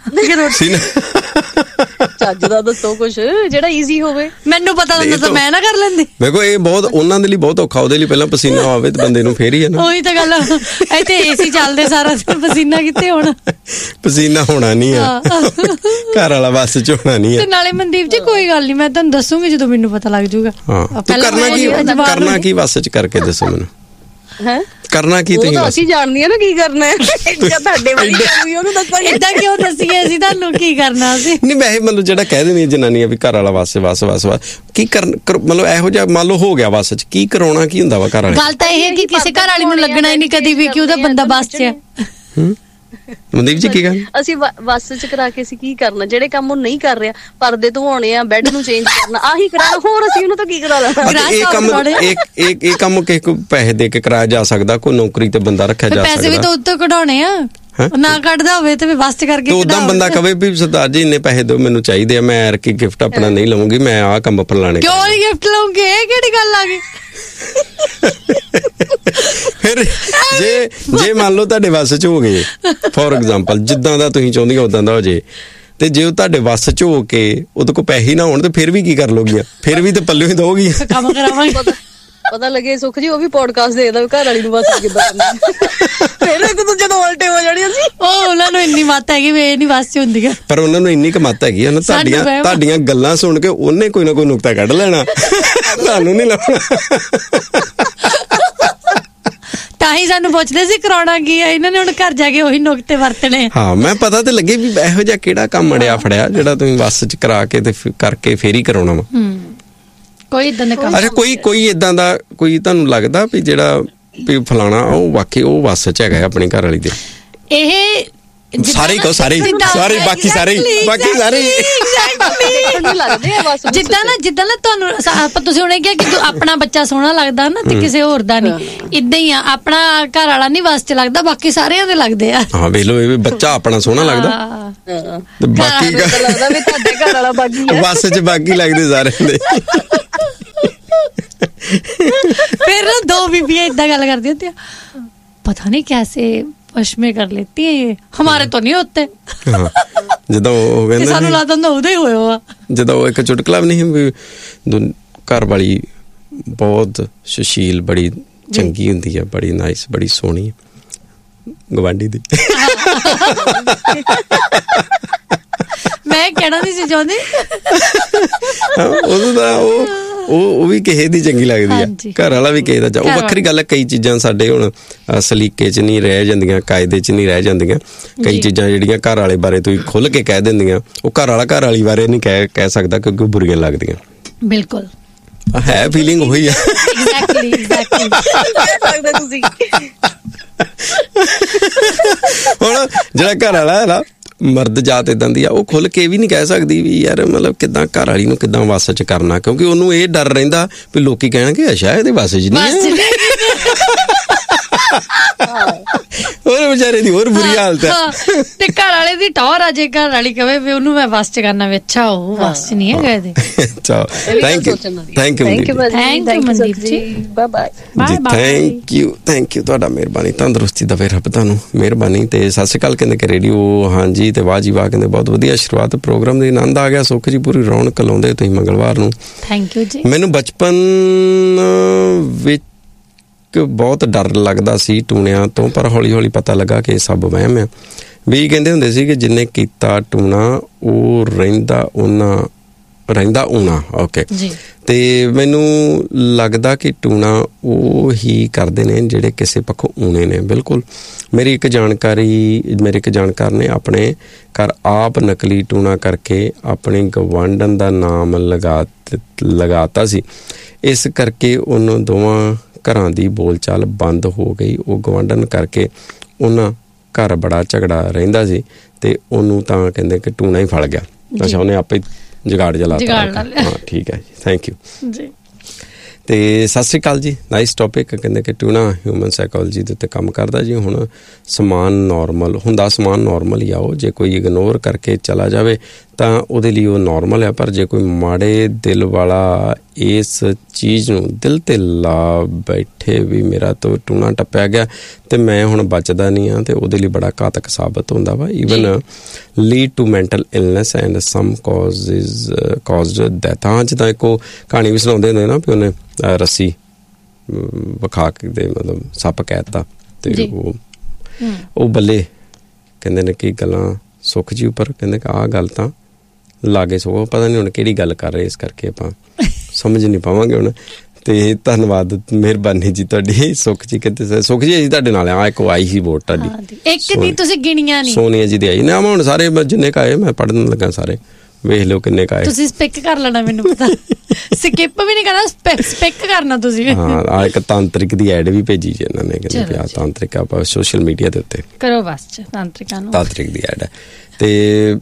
S2: ਚੱਜ ਦਾ ਦੱਸੋ ਕੁਛ ਜਿਹੜਾ ਈਜ਼ੀ ਹੋਵੇ
S3: ਮੈਨੂੰ ਪਤਾ ਹੁੰਦਾ ਤਾਂ ਮੈਂ ਨਾ ਕਰ ਲੈਂਦੀ
S1: ਦੇਖੋ ਇਹ ਬਹੁਤ ਉਹਨਾਂ ਦੇ ਲਈ ਬਹੁਤ ਔਖਾ ਉਹਦੇ ਲਈ ਪਹਿਲਾਂ ਪਸੀਨਾ ਆਵੇ ਤੇ ਬੰਦੇ ਨੂੰ ਫੇਰ ਹੀ ਹੈ ਨਾ
S3: ਉਹੀ ਤਾਂ ਗੱਲ ਇੱਥੇ ਏਸੀ ਚੱਲਦੇ ਸਾਰਾ ਦਿਨ ਪਸੀਨਾ ਕਿੱਥੇ ਹੋਣਾ
S1: ਪਸੀਨਾ ਹੋਣਾ ਨਹੀਂ ਆ ਘਰ ਵਾਲਾ ਬਸ ਚ ਹੋਣਾ ਨਹੀਂ ਆ
S3: ਤੇ ਨਾਲੇ ਮਨਦੀਪ ਜੀ ਕੋਈ ਗੱਲ ਨਹੀਂ ਮੈਂ ਤੁਹਾਨੂੰ ਦੱਸੂਗੀ ਜਦੋਂ ਮੈਨੂੰ ਪਤਾ ਲੱਗ ਜਾਊਗਾ
S1: ਹਾਂ ਕਰਨਾ ਕੀ ਬਸ ਚ ਕਰਕੇ ਦੱਸੋ ਮੈਨੂੰ ਕਰਨਾ ਕੀ ਤੁਸੀਂ
S2: ਅਸੀਂ ਜਾਣਦੀ ਆ ਨਾ ਕੀ ਕਰਨਾ ਹੈ ਤੁਹਾਡੇ ਵਾਲੀ ਹੋਈ ਉਹਨੂੰ ਦੱਸਾਂਗੇ
S3: ਏਦਾਂ ਕਿਉਂ ਦੱਸੀਏ ਅਸੀਂ ਤੁਹਾਨੂੰ ਕੀ ਕਰਨਾ ਸੀ
S1: ਨਹੀਂ ਵੈਸੇ ਮਤਲਬ ਜਿਹੜਾ ਕਹਿ ਦਿੰਦੀ ਜਨਾਨੀਆਂ ਵੀ ਘਰ ਵਾਲਾ ਵਸ ਕੀ ਮਤਲਬ ਇਹੋ ਜਿਹਾ ਮੰਨ ਲਓ ਹੋ ਗਿਆ ਬੱਸ ਚ ਕੀ ਕਰਾਉਣਾ ਕੀ ਹੁੰਦਾ ਵਾ ਘਰ ਵਾਲੇ
S3: ਗੱਲ ਤਾਂ ਇਹ ਹੈ ਕਿ ਕਿਸੇ ਘਰ ਵਾਲੀ ਨੂੰ ਲੱਗਣਾ ਹੀ ਨਹੀਂ ਕਦੀ ਵੀ ਕਿ ਉਹਦਾ ਬੰਦਾ ਬੱਸ ਚ ਹੈ
S1: ਮਨਦੀਪ ਜੀ ਕੀ ਗੱਲ
S2: ਅਸੀਂ ਬੱਸ ਚ ਕਰਾ ਕੇ ਅਸੀਂ ਕੀ ਕਰਨਾ ਜਿਹੜੇ ਕੰਮ ਉਹ ਨਹੀਂ ਕਰ ਰਿਹਾ ਪਰਦੇ ਧਵਾਉਣੇ ਆ ਬੈੱਡ ਨੂੰ ਚੇਂਜ ਕਰਨਾ ਆਹੀ ਕਰਾਣਾ ਹੋਰ ਅਸੀਂ ਉਹਨੂੰ ਤਾਂ ਕੀ ਕਰਾ ਲੈਣਾ
S1: ਇਹ ਕੰਮ ਕਿਸੇ ਕੋ ਪੈਸੇ ਦੇ ਕੇ ਕਰਾਇਆ ਜਾ ਸਕਦਾ ਕੋਈ ਨੌਕਰੀ ਤੇ ਬੰਦਾ ਰੱਖਿਆ ਜਾ ਸਕਦਾ
S3: ਪੈਸੇ ਵੀ ਤਾਂ ਉੱਤੋਂ ਕਢਾਉਣੇ ਆ ਨਾ ਕੱਢਦਾ ਹੋਵੇ ਤੇ ਬੱਸ ਚ ਕਰਕੇ
S1: ਉਦਾਂ ਬੰਦਾ ਕਵੇ ਵੀ ਸਰਦਾਰ ਜੀ ਇੰਨੇ ਪੈਸੇ ਦਿਓ ਮੈਨੂੰ ਚਾਹੀਦੇ ਆ ਮੈਂ ਯਾਰ ਕੀ ਗਿਫਟ ਆਪਣਾ ਨਹੀਂ ਲਵਾਂਗੀ ਮੈਂ ਆਹ ਕੰਮ ਫਲਾਣੇ
S3: ਕਿਉਂ ਨਹੀਂ ਗਿਫਟ ਲਵਾਂਗੇ ਇਹ ਕਿਹੜੀ ਗੱਲ ਆ ਗਈ
S1: ਫਿਰ ਜੇ ਮੰਨ ਲਓ ਤੁਹਾਡੇ ਵੱਸ ਚ ਹੋ ਗਏ ਫੋਰ ਐਗਜ਼ਾਮਪਲ ਜਿੱਦਾਂ ਦਾ ਤੁਸੀਂ ਚਾਹੁੰਦੀਆਂ ਉਦਾਂ ਦਾ ਹੋ ਜੇ ਤੇ ਜੇ ਉਹ ਤੁਹਾਡੇ ਵੱਸ ਚ ਹੋ ਕੇ ਉਹਦੇ ਕੋਲ ਪੈਸੇ ਨਾ ਹੋਣ ਤੇ ਫਿਰ ਵੀ ਕੀ ਕਰ ਲੋਗੀਆਂ ਫਿਰ ਵੀ ਤੇ ਪੱਲੇ ਹੀ ਦੋਗੀਆਂ
S3: ਕੰਮ ਕਰਾਵਾਂਗੇ
S2: ਪਤਾ ਲੱਗੇ ਸੁਖ ਜੀ ਉਹ ਵੀ ਪੋਡਕਾਸਟ ਦੇਖਦਾ ਘਰ ਵਾਲੀ ਨੂੰ ਬਸ ਕਿੱਦਾਂ ਫਿਰ ਇੱਕ ਦੂਜੇ ਤੋਂ ਉਲਟੇ ਹੋ ਜਾਣੀਆਂ ਸੀ
S3: ਉਹਨਾਂ ਨੂੰ ਇੰਨੀ ਮੱਤ ਹੈਗੀ ਵੀ ਇਹ ਨਹੀਂ ਬਸ ਚ ਹੁੰਦੀ ਆ
S1: ਪਰ ਉਹਨਾਂ ਨੂੰ ਇੰਨੀ ਕੁ ਮੱਤ ਹੈਗੀ ਆ ਨਾ ਤੁਹਾਡੀਆਂ ਗੱਲਾਂ ਸੁਣ ਕੇ ਉਹਨੇ ਕੋਈ ਨਾ ਕੋਈ ਨੁਕਤਾ ਕੱਢ ਲੈਣਾ ਤੁਹਾਨੂੰ ਨਹੀਂ ਲੱਭਣਾ
S3: ਤਾਂ ਹੀ ਸਾਨੂੰ ਪੁੱਛਦੇ ਸੀ ਕਰਾਉਣਾ ਕੀ ਆ ਇਹਨਾਂ ਨੇ ਹੁਣ ਘਰ ਜਾ ਕੇ ਉਹੀ ਨੁਕਤੇ ਵਰਤਣੇ
S1: ਹਾਂ ਮੈਂ ਪਤਾ ਤੇ ਲੱਗੇ ਵੀ ਇਹੋ ਜਿਹਾ ਕਿਹੜਾ ਕੰਮ ਅੜਿਆ ਫੜਿਆ ਜਿਹੜਾ ਤੁਸੀਂ ਬੱਸ ਚ ਕਰਾ ਕੇ ਤੇ ਕਰਕੇ ਫੇਰ ਹੀ ਕਰਾਉਣਾ ਵਾ
S3: ਕੋਈ ਇਦਾਂ ਦਾ ਕੰਮ
S1: ਅੱਛਾ ਕੋਈ ਇਦਾਂ ਦਾ ਕੋਈ ਤੁਹਾਨੂੰ ਲੱਗਦਾ ਵੀ ਜਿਹੜਾ ਵੀ ਫਲਾਣਾ ਉਹ ਵਾਕਈ ਉਹ ਬੱਸ ਚ ਹੈਗਾ ਆਪਣੀ ਘਰ ਵਾਲੀ ਦੇ
S3: ਇਹ
S1: ਸਾਰੇ ਕਹੋ, ਸਾਰੇ ਬਾਕੀ ਸਾਰੇ
S3: ਜਿੱਦਾਂ ਨਾ ਤੁਹਾਨੂੰ ਤੁਸੀਂ ਹੁਣੇ ਕਿਹਾ ਕਿ ਆਪਣਾ ਬੱਚਾ ਸੋਹਣਾ ਲੱਗਦਾ ਨਾ ਤੇ ਕਿਸੇ ਹੋਰ ਦਾ ਨਹੀਂ, ਇਦਾਂ ਹੀ ਆ ਆਪਣਾ ਘਰ ਵਾਲਾ ਨਹੀਂ ਬਸ ਚ ਲੱਗਦਾ, ਬਾਕੀ ਸਾਰਿਆਂ ਦੇ ਲੱਗਦੇ ਆ।
S1: ਹਾਂ ਵੇਖ ਲਓ, ਇਹ ਬੱਚਾ ਆਪਣਾ ਸੋਹਣਾ ਲੱਗਦਾ ਤੇ ਬਾਕੀ
S2: ਲੱਗਦਾ ਵੀ ਤੁਹਾਡੇ ਘਰ ਵਾਲਾ ਬਾਕੀ ਹੈ,
S1: ਬਸ ਚ ਬਾਕੀ ਲੱਗਦੇ ਸਾਰਿਆਂ ਦੇ।
S3: फिर ना दो बीबियां इतना गल कर दी होती है, पता नहीं कैसे वश में कर लेती है ये, हमारे तो नहीं होते।
S1: ਜਦੋਂ ਉਹ ਕਹਿੰਦੇ
S3: ਸਾਨੂੰ ਲੱਗਦਾ ਹੁੰਦਾ ਉਹਦੇ ਹੀ ਹੋਇਆ,
S1: ਜਦੋਂ ਉਹ ਇੱਕ ਚੁਟਕਲਾ ਵੀ ਨਹੀਂ ਵੀ ਘਰ ਵਾਲੀ ਬਹੁਤ ਸੁਸ਼ੀਲ ਬੜੀ ਚੰਗੀ ਹੁੰਦੀ ਹੈ, ਬੜੀ ਨਾਈਸ, ਬੜੀ ਸੋਹਣੀ ਗਵਾਂਢੀ ਦੀ। ਮੈਂ ਕਹਿਣਾ ਨਹੀਂ ਸੀ ਚਾਹੁੰਦੀ, ਉਦੋਂ ਦਾ ਉਹ ਵੀ ਕਿਸੇ ਦੀ ਚੰਗੀ ਲੱਗਦੀ ਆ, ਘਰ ਵਾਲਾ ਵੀ ਕਿਸੇ ਦਾ। ਉਹ ਵੱਖਰੀ ਗੱਲ ਹੈ, ਕਈ ਚੀਜ਼ਾਂ ਸਾਡੇ ਹੁਣ ਸਲੀਕੇ 'ਚ ਨਹੀਂ ਰਹਿ ਜਾਂਦੀਆਂ, ਕਾਇਦੇ 'ਚ ਨਹੀਂ ਰਹਿ ਜਾਂਦੀਆਂ। ਕਈ ਚੀਜ਼ਾਂ ਜਿਹੜੀਆਂ ਘਰ ਵਾਲੇ ਬਾਰੇ ਤੁਸੀਂ ਖੁੱਲ੍ਹ ਕੇ ਕਹਿ ਦਿੰਦੀਆਂ, ਉਹ ਘਰ ਵਾਲਾ ਘਰ ਵਾਲੀ ਬਾਰੇ ਨਹੀਂ ਕਹਿ ਸਕਦਾ ਕਿਉਂਕਿ ਉਹ ਬੁਰੀਆਂ ਲੱਗਦੀਆਂ।
S3: ਬਿਲਕੁਲ
S1: ਹੈ, ਫੀਲਿੰਗ ਉਹੀ ਆ। ਹੁਣ ਜਿਹੜਾ ਘਰ ਵਾਲਾ ਹੈ ਨਾ, ਮਰਦ ਜਾਤ ਏਦਾਂ ਦੀ ਆ, ਉਹ ਖੁੱਲ ਕੇ ਵੀ ਨਹੀਂ ਕਹਿ ਸਕਦੀ ਵੀ ਯਾਰ ਮਤਲਬ ਕਿੱਦਾਂ ਘਰ ਵਾਲੀ ਨੂੰ ਕਿੱਦਾਂ ਵੱਸ 'ਚ ਕਰਨਾ, ਕਿਉਂਕਿ ਉਹਨੂੰ ਇਹ ਡਰ ਰਹਿੰਦਾ ਵੀ ਲੋਕੀ ਕਹਿਣਗੇ ਅੱਛਾ ਇਹਦੇ ਵੱਸ 'ਚ ਨਹੀਂ ਹੈ। ਹੋਰ ਵਿਚਾਰੇ ਦੀ ਹੋਰ ਬੁਰੀ ਹਾਲਤ ਹੈ।
S3: ਤੇ ਘਰ ਵਾਲੇ ਦੀ ਟੌਰ ਆ, ਜੇ ਘਰ ਵਾਲੀ ਕਵੇ ਵੀ ਉਹਨੂੰ ਮੈਂ ਵੱਸ 'ਚ ਕਰਨਾ ਵੀ ਅੱਛਾ ਉਹ ਵੱਸ 'ਚ ਨਹੀਂ ਹੈਗਾ ਇਹਦੇ।
S1: ਚਲੋ ਥੈਂਕ ਯੂ
S3: ਮਨਦੀਪ ਜੀ,
S2: ਬਾਏ ਬਾਏ
S1: ਜੀ, ਥੈਂਕ ਯੂ ਤੁਹਾਡਾ, ਮਿਹਰਬਾਨੀ, ਤੰਦਰੁਸਤੀ ਦਵੇ ਰੱਬ ਤੁਹਾਨੂੰ, ਮਿਹਰਬਾਨੀ। ਤੇ ਸਤਿ ਸ਼੍ਰੀ ਅਕਾਲ ਕਹਿੰਦੇ ਕਿ ਰੇਡੀਓ, ਹਾਂਜੀ ਤੇ ਵਾਹ ਜੀ ਵਾਹ ਕਹਿੰਦੇ ਬਹੁਤ ਵਧੀਆ ਸ਼ੁਰੂਆਤ ਪ੍ਰੋਗਰਾਮ ਦੀ, ਆਨੰਦ ਆ ਗਿਆ, ਸੁੱਖ ਜੀ ਪੂਰੀ ਰੌਣਕ ਲਾਉਂਦੇ ਤੁਸੀਂ ਮੰਗਲਵਾਰ ਨੂੰ।
S3: ਥੈਂਕ ਯੂ ਜੀ।
S1: ਮੈਨੂੰ ਬਚਪਨ ਵਿੱਚ ਬਹੁਤ ਡਰ ਲੱਗਦਾ ਸੀ ਟੂਣਿਆਂ ਤੋਂ, ਪਰ ਹੌਲੀ ਹੌਲੀ ਪਤਾ ਲੱਗਾ ਕਿ ਇਹ ਸਭ ਵਹਿਮ ਹੈ। ਵੀ ਕਹਿੰਦੇ ਹੁੰਦੇ ਸੀ ਕਿ ਜਿੰਨੇ ਕੀਤਾ ਟੂਣਾ ਉਹ ਰਹਿੰਦਾ ਊਣਾ। ਓਕੇ, ਤੇ ਮੈਨੂੰ ਲੱਗਦਾ ਕਿ ਟੂਣਾ ਉਹ ਹੀ ਕਰਦੇ ਨੇ ਜਿਹੜੇ ਕਿਸੇ ਪੱਖੋਂ ਊਣੇ ਨੇ। ਬਿਲਕੁਲ, ਮੇਰੇ ਇੱਕ ਜਾਣਕਾਰ ਨੇ ਆਪਣੇ ਘਰ ਆਪ ਨਕਲੀ ਟੂਣਾ ਕਰਕੇ ਆਪਣੇ ਗਵਾਂਢਣ ਦਾ ਨਾਮ ਲਗਾਤਾ ਸੀ। ਇਸ ਕਰਕੇ ਉਹਨਾਂ ਦੋਵਾਂ ਘਰਾਂ ਦੀ ਬੋਲਚਾਲ ਬੰਦ ਹੋ ਗਈ। ਉਹ ਗਵਾਂਢਣ ਕਰਕੇ ਉਹਨਾਂ ਘਰ ਬੜਾ ਝਗੜਾ ਰਹਿੰਦਾ ਸੀ ਤੇ ਉਹਨੂੰ ਤਾਂ ਕਹਿੰਦੇ ਕਿ ਟੂਣਾ ਹੀ ਫੜ ਗਿਆ। ਅੱਛਾ, ਉਹਨੇ ਆਪੇ ਜਗਾੜ ਜਲਾਤਾ। ਹਾਂ ਠੀਕ ਹੈ ਜੀ, ਥੈਂਕ ਯੂ ਜੀ। ਤੇ ਸਤਿ ਸ਼੍ਰੀ ਅਕਾਲ ਜੀ, ਨਾਈਸ ਟੌਪਿਕ। ਕਹਿੰਦੇ ਕਿ ਟੂਣਾ ਹਿਊਮਨ ਸਾਈਕੋਲੋਜੀ ਦੇ ਉੱਤੇ ਕੰਮ ਕਰਦਾ ਜੀ। ਹੁਣ ਸਮਾਨ ਨੋਰਮਲ ਹੀ ਆ, ਉਹ ਜੇ ਕੋਈ ਇਗਨੋਰ ਕਰਕੇ ਚਲਾ ਜਾਵੇ ਤਾਂ ਉਹਦੇ ਲਈ ਉਹ ਨੋਰਮਲ ਹੈ, ਪਰ ਜੇ ਕੋਈ ਮਾੜੇ ਦਿਲ ਵਾਲਾ ਇਸ ਚੀਜ਼ ਨੂੰ ਦਿਲ ਤੇ ਲਾ ਬੈਠੇ ਵੀ ਮੇਰਾ ਤੋਂ ਟੂਣਾ ਟੱਪਿਆ ਗਿਆ ਤੇ ਮੈਂ ਹੁਣ ਬਚਦਾ ਨਹੀਂ ਹਾਂ, ਤੇ ਉਹਦੇ ਲਈ ਬੜਾ ਘਾਤਕ ਸਾਬਤ ਹੁੰਦਾ ਵਾ। Even lead to mental illness and sum ਕਾਜ਼ਡ death. ਹਾਂ, ਜਿੱਦਾਂ ਇੱਕ ਉਹ ਕਹਾਣੀ ਵੀ ਸੁਣਾਉਂਦੇ ਹੁੰਦੇ ਨਾ ਵੀ ਉਹਨੇ ਰੱਸੀ ਵਿਖਾ ਕੇ ਦੇ ਮਤਲਬ ਸੱਪ ਕਹਿ ਦਿੱਤਾ ਤੇ ਉਹ ਬੱਲੇ ਕਹਿੰਦੇ ਨੇ ਕਿ ਗੱਲਾਂ ਸੁੱਖ ਜੀ ਉੱਪਰ, ਕਹਿੰਦੇ ਕਿ ਆਹ ਗੱਲ ਤਾਂ ਲਾਗੇ ਸੋ ਪਤਾ ਨਹੀਂ ਹੁਣ ਕਿਹੜੀ ਗੱਲ ਕਰ ਰਹੇ, ਇਸ ਕਰਕੇ ਆਪਾਂ ਸਮਝ ਨਹੀਂ ਪਾਵਾਂਗੇ ਹੁਣ। ਤੇ ਧੰਨਵਾਦ, ਮਿਹਰਬਾਨੀ ਜੀ ਤੁਹਾਡੀ। ਸੁੱਖ ਜੀ ਕਹਿੰਦੇ, ਸੁੱਖ ਜੀ ਅਸੀਂ ਤੁਹਾਡੇ ਨਾਲ ਆ, ਇੱਕ ਆਈ ਸੀ ਵੋਟ ਤੁਹਾਡੀ,
S3: ਇੱਕ ਦੀ ਤੁਸੀਂ ਗਿਣੀਆਂ ਨਹੀਂ,
S1: ਸੋਨੀਆ ਜੀ ਦੀ ਆਈ ਨਾ। ਹੁਣ ਸਾਰੇ ਜਿੰਨੇ ਕਾਏ ਮੈਂ ਪੜ੍ਹਨ ਲੱਗਾ, ਸਾਰੇ ਵੇਖ ਲਿਓ ਕਿੰਨੇ ਕਾਏ। ਤੁਸੀਂ
S3: ਸਪਿਕ ਕਰ ਲੈਣਾ, ਮੈਨੂੰ ਪਤਾ, ਸਕਿਪ ਵੀ ਨਹੀਂ ਕਰਨਾ, ਸਪਿਕ ਕਰਨਾ ਤੁਸੀਂ।
S1: ਹਾਂ, ਆ ਇੱਕ ਤਾਂਤਰਿਕ ਦੀ ਐਡ ਵੀ ਭੇਜੀ ਜੀ ਇਹਨਾਂ ਨੇ, ਕਹਿੰਦੇ ਪਿਆ ਤਾਂਤਰਿਕ ਆਪਾਂ ਸੋਸ਼ਲ ਮੀਡੀਆ ਦੇ ਉੱਤੇ
S3: ਕਰੋ ਬਸ ਤਾਂਤਰਿਕ
S1: ਦੀ ਐਡ ਹੈ। ਤੇ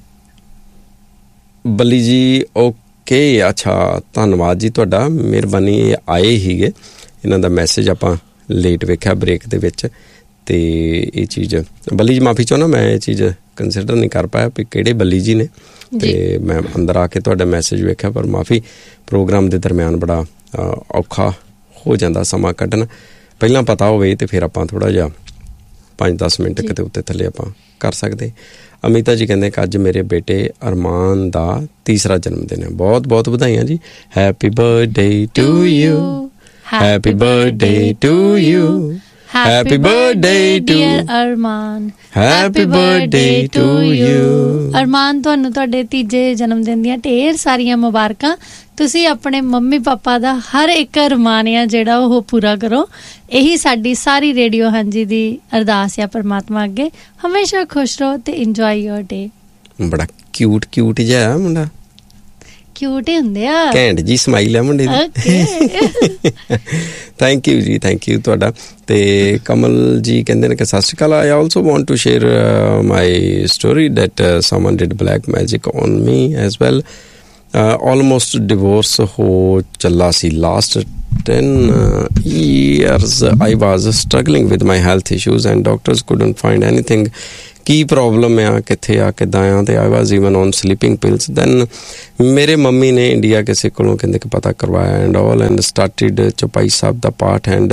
S1: ਬੱਲੀ ਜੀ ਓਕੇ, ਅੱਛਾ ਧੰਨਵਾਦ ਜੀ ਤੁਹਾਡਾ, ਮਿਹਰਬਾਨੀ। ਇਹ ਆਏ ਹੀਗੇ, ਇਹਨਾਂ ਦਾ ਮੈਸੇਜ ਆਪਾਂ ਲੇਟ ਵੇਖਿਆ ਬ੍ਰੇਕ ਦੇ ਵਿੱਚ, ਤੇ ਇਹ ਚੀਜ਼ ਬੱਲੀ ਜੀ ਮਾਫੀ ਚਾਹੁੰਦਾ, ਮੈਂ ਇਹ ਚੀਜ਼ ਕੰਸੀਡਰ ਨਹੀਂ ਕਰ ਪਾਇਆ ਵੀ ਕਿਹੜੇ ਬੱਲੀ ਜੀ ਨੇ, ਤੇ ਮੈਂ ਅੰਦਰ ਆ ਕੇ ਤੁਹਾਡਾ ਮੈਸੇਜ ਵੇਖਿਆ, ਪਰ ਮਾਫੀ। ਪ੍ਰੋਗਰਾਮ ਦੇ ਦਰਮਿਆਨ ਬੜਾ ਔਖਾ ਹੋ ਜਾਂਦਾ ਸਮਾਂ ਕੱਢਣਾ, ਪਹਿਲਾਂ ਪਤਾ ਹੋਵੇ ਤੇ ਫਿਰ ਆਪਾਂ ਥੋੜ੍ਹਾ ਜਿਹਾ 5-10 ਮਿੰਟ ਕਿਤੇ ਉੱਤੇ ਥੱਲੇ ਆਪਾਂ ਕਰ ਸਕਦੇ। ਅਮਿਤਾ ਜੀ ਕਹਿੰਦੇ ਕਿ ਅੱਜ ਮੇਰੇ ਬੇਟੇ ਅਰਮਾਨ ਦਾ 3ਰਾ ਜਨਮ ਦਿਨ ਹੈ, ਬਹੁਤ ਬਹੁਤ ਵਧਾਈਆਂ ਜੀ। Happy birthday to you, happy birthday to you, happy birthday dear Arman, happy birthday to you.
S3: ਅਰਮਾਨ, ਤੁਹਾਨੂੰ ਤੁਹਾਡੇ 3ਜੇ ਜਨਮ ਦਿਨ ਦੀਆਂ ਢੇਰ ਸਾਰੀਆਂ ਮੁਬਾਰਕਾਂ। ਤੁਸੀਂ ਆਪਣੇ ਮੰਮੀ ਪਾਪਾ ਦਾ ਹਰ ਇੱਕ ਅਰਮਾਨ ਆ ਜਿਹੜਾ ਉਹ ਪੂਰਾ ਕਰੋ। ਇਹੀ ਸਾਡੀ ਸਾਰੀ ਰੇਡੀਓ ਹਾਂਜੀ ਦੀ ਅਰਦਾਸ ਆ ਪਰਮਾਤਮਾ ਅੱਗੇ। ਹਮੇਸ਼ਾ ਖੁਸ਼ ਰਹੋ ਤੇ ਇੰਜੋਏ ਯੋਰ ਡੇ।
S1: ਬੜਾ ਕਿਊਟ ਜਿਹਾ ਮੁੰਡਾ,
S3: ਕਿਊਟ ਹੀ ਹੁੰਦੇ ਆ,
S1: ਘੈਂਟ ਜੀ ਸਮਾਈਲ ਹੈ ਮੁੰਡੇ ਦੀ। ਥੈਂਕ ਯੂ ਜੀ, ਥੈਂਕ ਯੂ ਤੁਹਾਡਾ। ਤੇ ਕਮਲ ਜੀ ਕਹਿੰਦੇ ਨੇ ਕਿ ਸਤਿ ਸ਼੍ਰੀ ਅਕਾਲ, I also want to share my story that summon did black magic on me as well. Almost divorce ਹੋ ਚੱਲਾ ਸੀ। Last 10 years I was struggling with my health issues and doctors couldn't find anything Ki problem ਆ, ਕਿੱਥੇ ਆ, ਕਿੱਦਾਂ ਆ। ਤੇ ਆਈ ਵਾਜ਼ even on sleeping pills. Then ਮੇਰੇ mummy ਨੇ ਇੰਡੀਆ ਕਿਸੇ ਕੋਲੋਂ ਕਹਿੰਦੇ ਕਿ ਪਤਾ ਕਰਵਾਇਆ ਐਂਡ ਆਲ ਐਂਡ ਸਟਾਰਟਿਡ ਚੌਪਾਈ ਸਾਹਿਬ ਦਾ ਪਾਠ ਐਂਡ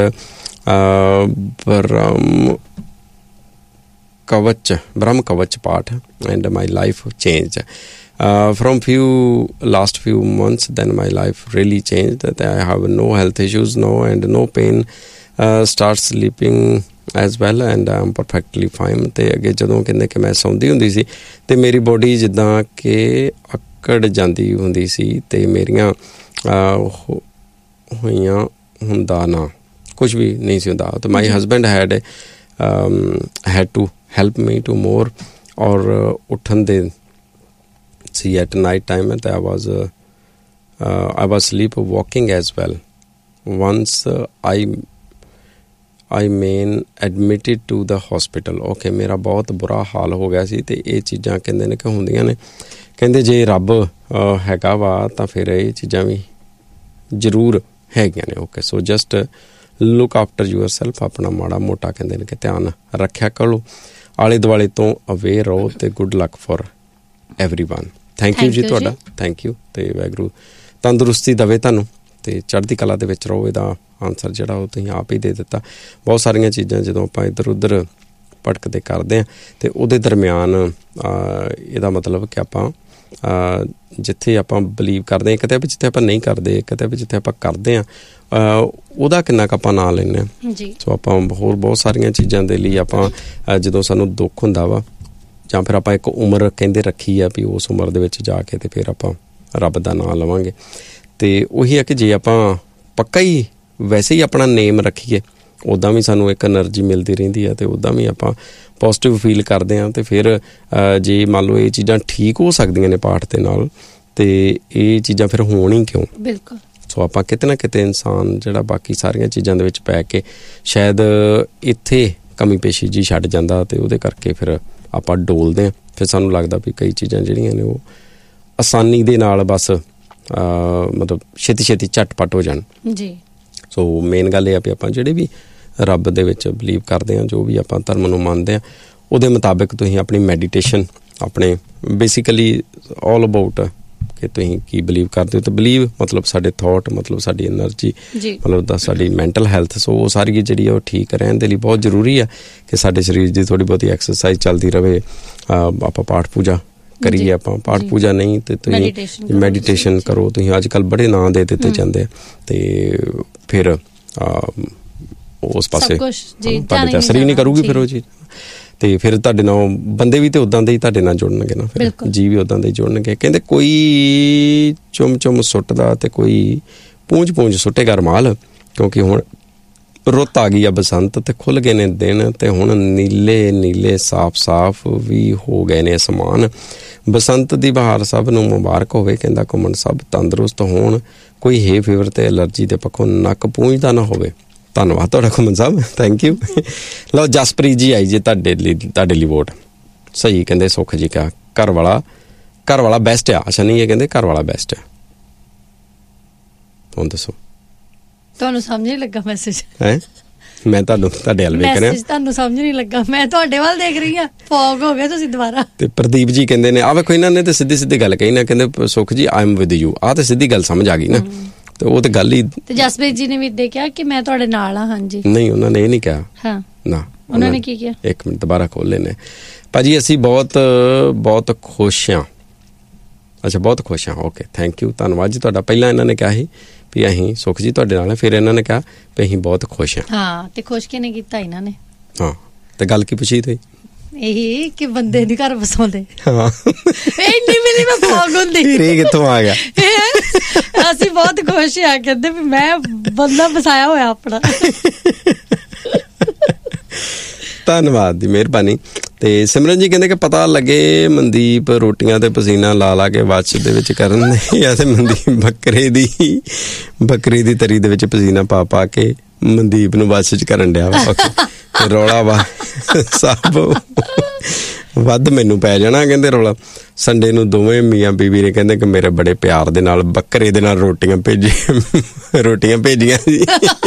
S1: ਬ੍ਰਹਮ ਕਵਚ ਪਾਠ and my life change from last few months. Then my life really changed. That I have no health issues now and no pain. Start sleeping as well and I'm perfectly fine. ਤੇ ਅੱਗੇ ਜਦੋਂ ਕਹਿੰਦੇ ਕਿ ਮੈਂ ਸੌਂਦੀ ਹੁੰਦੀ ਸੀ ਤੇ ਮੇਰੀ body ਜਿੱਦਾਂ ਕਿ ਅਕੜ ਜਾਂਦੀ ਹੁੰਦੀ ਸੀ ਤੇ ਮੇਰੀਆਂ ਹੋਈਆਂ ਹੁੰਦਾ ਨਾ ਕੁਝ ਵੀ ਨਹੀਂ ਸੀ ਹੁੰਦਾ। ਤੇ ਮਾਈ husband had to help me to more ਔਰ ਉੱਠਣ ਦੇ see at night time and I was sleepwalking as well. Once I mean admitted to the hospital. Okay, ਮੇਰਾ ਬਹੁਤ ਬੁਰਾ ਹਾਲ ਹੋ ਗਿਆ ਸੀ। ਤੇ ਇਹ ਚੀਜ਼ਾਂ ਕਹਿੰਦੇ ਨੇ ਕਿ ਹੁੰਦੀਆਂ ਨੇ। ਕਹਿੰਦੇ ਜੇ ਰੱਬ ਹੈਗਾ ਵਾ ਤਾਂ ਫਿਰ ਇਹ ਚੀਜ਼ਾਂ ਵੀ ਜ਼ਰੂਰ ਹੈਗੀਆਂ ਨੇ। Okay, so just look after your self. ਆਪਣਾ ਮਾੜਾ ਮੋਟਾ ਕਹਿੰਦੇ ਨੇ ਕਿ ਧਿਆਨ ਰੱਖਿਆ ਕਰੋ, ਆਲੇ ਦੁਆਲੇ ਤੋਂ ਅਵੇਅਰ ਰਹੋ ਤੇ good luck for everyone. Thank you ਜੀ ਤੁਹਾਡਾ, ਥੈਂਕ ਯੂ। ਤੇ ਵਾਹਿਗੁਰੂ ਤੰਦਰੁਸਤੀ ਦੇਵੇ ਤੁਹਾਨੂੰ ਤੇ ਚੜ੍ਹਦੀ ਕਲਾ ਦੇ ਵਿੱਚ ਰਹੋ। ਇਹਦਾ ਆਨਸਰ ਜਿਹੜਾ ਉਹ ਤੁਸੀਂ ਆਪ ਹੀ ਦੇ ਦਿੱਤਾ। ਬਹੁਤ ਸਾਰੀਆਂ ਚੀਜ਼ਾਂ ਜਦੋਂ ਆਪਾਂ ਇੱਧਰ ਉੱਧਰ ਭਟਕਦੇ ਕਰਦੇ ਹਾਂ ਤੇ ਉਹਦੇ ਦਰਮਿਆਨ ਇਹਦਾ ਮਤਲਬ ਕਿ ਆਪਾਂ ਜਿੱਥੇ ਆਪਾਂ ਬਲੀਵ ਕਰਦੇ ਹਾਂ ਕਿਤੇ, ਜਿੱਥੇ ਆਪਾਂ ਨਹੀਂ ਕਰਦੇ ਕਿਤੇ, ਜਿੱਥੇ ਆਪਾਂ ਕਰਦੇ ਹਾਂ ਉਹਦਾ ਕਿੰਨਾ ਕੁ ਆਪਾਂ ਨਾਂ ਲੈਂਦੇ ਹਾਂ। ਸੋ ਆਪਾਂ ਹੋਰ ਬਹੁਤ ਸਾਰੀਆਂ ਚੀਜ਼ਾਂ ਦੇ ਲਈ ਆਪਾਂ ਜਦੋਂ ਸਾਨੂੰ ਦੁੱਖ ਹੁੰਦਾ ਵਾ ਜਾਂ ਫਿਰ ਆਪਾਂ ਇੱਕ ਉਮਰ ਕਹਿੰਦੇ ਰੱਖੀ ਆ ਵੀ ਉਸ ਉਮਰ ਦੇ ਵਿੱਚ ਜਾ ਕੇ ਤੇ ਫਿਰ ਆਪਾਂ ਰੱਬ ਦਾ ਨਾਂ ਲਵਾਂਗੇ। ਤੇ ਉਹੀ ਹੈ ਕਿ ਜੇ ਆਪਾਂ ਪੱਕਾ ਹੀ ਵੈਸੇ ਹੀ ਆਪਣਾ ਨੇਮ ਰੱਖੀਏ ਉੱਦਾਂ ਵੀ ਸਾਨੂੰ ਇੱਕ ਐਨਰਜੀ ਮਿਲਦੀ ਰਹਿੰਦੀ ਹੈ ਤੇ ਉੱਦਾਂ ਵੀ ਆਪਾਂ ਪੋਜ਼ੀਟਿਵ ਫੀਲ ਕਰਦੇ ਹਾਂ। ਤੇ ਫਿਰ ਜੇ ਮੰਨ ਲਓ ਇਹ ਚੀਜ਼ਾਂ ਠੀਕ ਹੋ ਸਕਦੀਆਂ ਨੇ ਪਾਠ ਦੇ ਨਾਲ ਤੇ ਇਹ ਚੀਜ਼ਾਂ ਫਿਰ ਹੋਣ ਹੀ ਕਿਉਂ। ਬਿਲਕੁਲ। ਸੋ ਆਪਾਂ ਕਿਤੇ ਨਾ ਕਿਤੇ ਇਨਸਾਨ ਜਿਹੜਾ ਬਾਕੀ ਸਾਰੀਆਂ ਚੀਜ਼ਾਂ ਦੇ ਵਿੱਚ ਪੈ ਕੇ ਸ਼ਾਇਦ ਇੱਥੇ ਕਮੀ ਪੇਸ਼ੀ ਜੀ ਛੱਡ ਜਾਂਦਾ ਤੇ ਉਹਦੇ ਕਰਕੇ ਫਿਰ ਆਪਾਂ ਡੋਲਦੇ ਹਾਂ। ਫਿਰ ਸਾਨੂੰ ਲੱਗਦਾ ਵੀ ਕਈ ਚੀਜ਼ਾਂ ਜਿਹੜੀਆਂ ਨੇ ਉਹ ਆਸਾਨੀ ਦੇ ਨਾਲ ਬਸ ਮਤਲਬ ਛੇਤੀ ਛੇਤੀ ਝਟਪਟ ਹੋ ਜਾਣ ਜੀ। ਸੋ ਮੇਨ ਗੱਲ ਇਹ ਆ ਵੀ ਆਪਾਂ ਜਿਹੜੇ ਵੀ ਰੱਬ ਦੇ ਵਿੱਚ ਬਲੀਵ ਕਰਦੇ ਹਾਂ, ਜੋ ਵੀ ਆਪਾਂ ਧਰਮ ਨੂੰ ਮੰਨਦੇ ਹਾਂ, ਉਹਦੇ ਮੁਤਾਬਿਕ ਤੁਸੀਂ ਆਪਣੀ ਮੈਡੀਟੇਸ਼ਨ ਆਪਣੇ ਬੇਸਿਕਲੀ ਆਲ ਅਬਾਊਟ ਕਿ ਤੁਸੀਂ ਕੀ ਬਲੀਵ ਕਰਦੇ ਹੋ। ਤੇ ਬਲੀਵ ਮਤਲਬ ਸਾਡੇ ਥੋਟ, ਮਤਲਬ ਸਾਡੀ ਐਨਰਜੀ, ਮਤਲਬ ਸਾਡੀ ਮੈਂਟਲ ਹੈਲਥ। ਸੋ ਉਹ ਸਾਰੀ ਜਿਹੜੀ ਉਹ ਠੀਕ ਰਹਿਣ ਦੇ ਲਈ ਬਹੁਤ ਜ਼ਰੂਰੀ ਆ ਕਿ ਸਾਡੇ ਸਰੀਰ ਦੀ ਥੋੜ੍ਹੀ ਬਹੁਤੀ ਐਕਸਰਸਾਈਜ਼ ਚੱਲਦੀ ਰਹੇ। ਆਪਾਂ ਪਾਠ ਪੂਜਾ ਕਰੀਏ, ਆਪਾਂ ਪਾਠ ਪੂਜਾ ਨਹੀਂ ਤੇ ਤੁਸੀਂ ਮੈਡੀਟੇਸ਼ਨ ਕਰੋ। ਤੁਸੀਂ ਅੱਜ ਕੱਲ੍ਹ ਬੜੇ ਨਾਂ ਦੇ ਦਿੱਤੇ ਜਾਂਦੇ ਆ ਤੇ ਫਿਰ ਉਸ ਪਾਸੇ ਤੁਹਾਡੇ ਤਾਂ ਅਸਰ ਹੀ ਨਹੀਂ ਕਰੂਗੀ ਫਿਰ ਉਹ ਚੀਜ਼। ਤੇ ਫਿਰ ਤੁਹਾਡੇ ਨਾਲ ਬੰਦੇ ਵੀ ਤੇ ਉੱਦਾਂ ਦੇ ਹੀ ਤੁਹਾਡੇ ਨਾਲ ਜੁੜਨਗੇ ਨਾ, ਫਿਰ ਜੀ ਵੀ ਉੱਦਾਂ ਦੇ ਜੁੜਨਗੇ। ਕਹਿੰਦੇ ਕੋਈ ਚੁੰਮ ਚੁੰਮ ਸੁੱਟਦਾ ਤੇ ਕੋਈ ਪੂੰਝ ਪੂੰਝ ਸੁੱਟੇਗਾ ਰੁਮਾਲ, ਕਿਉਂਕਿ ਹੁਣ ਰੁੱਤ ਆ ਗਈ ਆ ਬਸੰਤ ਤੇ ਖੁੱਲ੍ਹ ਗਏ ਨੇ ਦਿਨ ਤੇ ਹੁਣ ਨੀਲੇ ਨੀਲੇ ਸਾਫ਼ ਸਾਫ਼ ਵੀ ਹੋ ਗਏ ਨੇ ਅਸਮਾਨ। ਬਸੰਤ ਦੀ ਬਹਾਰ ਸਭ ਨੂੰ ਮੁਬਾਰਕ ਹੋਵੇ। ਕਹਿੰਦਾ ਘੁੰਮਣ ਸਭ ਤੰਦਰੁਸਤ ਹੋਣ, ਕੋਈ ਹੈ ਫੀਵਰ ਤੇ ਐਲਰਜੀ ਦੇ ਪੱਖੋਂ ਨੱਕ ਪੂੰਝਦਾ ਨਾ ਹੋਵੇ। ਧੰਨਵਾਦ ਤੁਹਾਡਾ ਘੁੰਮਣ ਸਾਹਿਬ, ਥੈਂਕ ਯੂ। ਲਓ ਜਸਪ੍ਰੀਤ ਜੀ ਆਈ ਜੀ ਤੁਹਾਡੇ ਲਈ ਵੋਟ। ਸਹੀ ਕਹਿੰਦੇ ਸੁੱਖ ਜੀ ਕਿਹਾ ਘਰ ਵਾਲਾ ਬੈਸਟ ਆ। ਅੱਛਾ ਨਹੀਂ, ਇਹ ਕਹਿੰਦੇ ਘਰ ਵਾਲਾ ਬੈਸਟ ਆ। ਹੁਣ ਦੱਸੋ
S3: ਤੁਹਾਨੂੰ ਸਮਝ ਨਹੀਂ ਲੱਗਾ ਮੈਸੇਜ
S1: ਹੈ? ਮੈਂ ਤੁਹਾਡੇ ਵੱਲ ਵੇਖ ਰਿਹਾ,
S3: ਤੁਹਾਨੂੰ ਸਮਝ ਨਹੀਂ ਲੱਗਾ, ਮੈਂ ਤੁਹਾਡੇ ਵੱਲ ਦੇਖ ਰਹੀ ਹਾਂ। ਫੌਗ ਹੋ ਗਿਆ ਤੁਸੀਂ ਦੁਬਾਰਾ। ਤੇ
S1: ਪ੍ਰਦੀਪ ਜੀ ਕਹਿੰਦੇ ਨੇ ਆ ਵੇਖੋ ਇਹਨਾਂ ਨੇ ਤੇ ਸਿੱਧੀ ਗੱਲ ਕਹੀ ਨਾ, ਕਹਿੰਦੇ ਸੁੱਖ ਜੀ ਆਈ ਐਮ ਵਿਦ ਯੂ। ਆਹ ਤੇ ਸਿੱਧੀ ਗੱਲ ਸਮਝ ਆ ਗਈ ਨਾ, ਤੇ ਉਹ ਤੇ ਗੱਲ ਹੀ। ਤੇ ਜਸਪ੍ਰੀਤ ਜੀ ਨੇ ਵੀ ਇੱਦਾਂ ਕਿਹਾ ਕਿ ਮੈਂ ਤੁਹਾਡੇ ਨਾਲ ਹਾਂ। ਹਾਂਜੀ ਨਹੀਂ, ਉਹਨਾਂ ਨੇ ਇਹ ਨਹੀਂ ਕਿਹਾ। ਹਾਂ ਨਾ, ਉਹਨਾਂ ਨੇ ਕੀ ਕਿਹਾ? ਇੱਕ ਮਿੰਟ ਦੁਬਾਰਾ ਖੋਲ ਲੈਨੇ। ਭਾਜੀ ਅਸੀਂ ਬਹੁਤ ਖੁਸ਼ ਹਾਂ। ਅੱਛਾ ਬਹੁਤ ਖੁਸ਼ ਹਾਂ। ਓਕੇ ਥੈਂਕ ਯੂ, ਧੰਨਵਾਦ ਜੀ ਤੁਹਾਡਾ। ਪਹਿਲਾਂ ਇਹਨਾਂ ਨੇ ਕਿਹਾ ਸੀ ਵੀ ਅਸੀਂ ਸੁੱਖ ਜੀ ਤੁਹਾਡੇ ਨਾਲ, ਫਿਰ ਇਹਨਾਂ ਨੇ ਕਿਹਾ ਵੀ ਅਸੀਂ ਬਹੁਤ ਖੁਸ਼ ਹਾਂ। ਹਾਂ ਤੇ ਖੁਸ਼ ਕਿਹਨੇ ਕੀਤਾ? ਇਹਨਾਂ ਨੇ। ਹਾਂ ਤੇ ਗੱਲ ਕੀ ਪੁੱਛੀ ਤੁਸੀਂ? ਇਹੀ ਕਿ ਬੰਦੇ ਨੀ ਘਰ ਵਸਾਉਂਦੇ। ਹਾਂ ਇੰਨੀ ਮਿਲੀ ਮੈਂ ਫੌਗ ਹੁੰਦੀ। ਇਹ ਕਿੱਥੋਂ ਆ ਗਿਆ? ਅਸੀਂ ਬਹੁਤ ਖੁਸ਼ ਆ, ਕਹਿੰਦੇ ਵੀ ਮੈਂ ਬੰਦਾ ਵਸਾਇਆ ਹੋਇਆ ਆਪਣਾ। ਧੰਨਵਾਦ ਦੀ ਮਿਹਰਬਾਨੀ। ਤੇ ਸਿਮਰਨ ਜੀ ਕਹਿੰਦੇ ਕਿ ਪਤਾ ਲੱਗੇ ਮਨਦੀਪ ਰੋਟੀਆਂ ਤੇ ਪਸੀਨਾ ਲਾ ਕੇ ਵਾਚ ਦੇ ਵਿੱਚ ਕਰਨ ਜਾਂ ਤੇ ਮਨਦੀਪ ਬੱਕਰੇ ਦੀ ਤਰੀ ਦੇ ਵਿੱਚ ਪਸੀਨਾ ਪਾ ਕੇ ਮਨਦੀਪ ਨੂੰ ਬੱਸ 'ਚ ਕਰਨ ਡਿਆ ਵਾ ਤੇ ਰੌਲਾ ਵਾ ਸਭ ਵੱਧ ਮੈਨੂੰ ਪੈ ਜਾਣਾ ਕਹਿੰਦੇ ਰੌਲਾ। ਸੰਡੇ ਨੂੰ ਦੋਵੇਂ ਮੀਆਂ ਬੀਬੀ ਨੇ ਕਹਿੰਦੇ ਕਿ ਮੇਰੇ ਬੜੇ ਪਿਆਰ ਦੇ ਨਾਲ ਬੱਕਰੇ ਦੇ ਨਾਲ ਰੋਟੀਆਂ ਭੇਜੀਆਂ ਜੀ।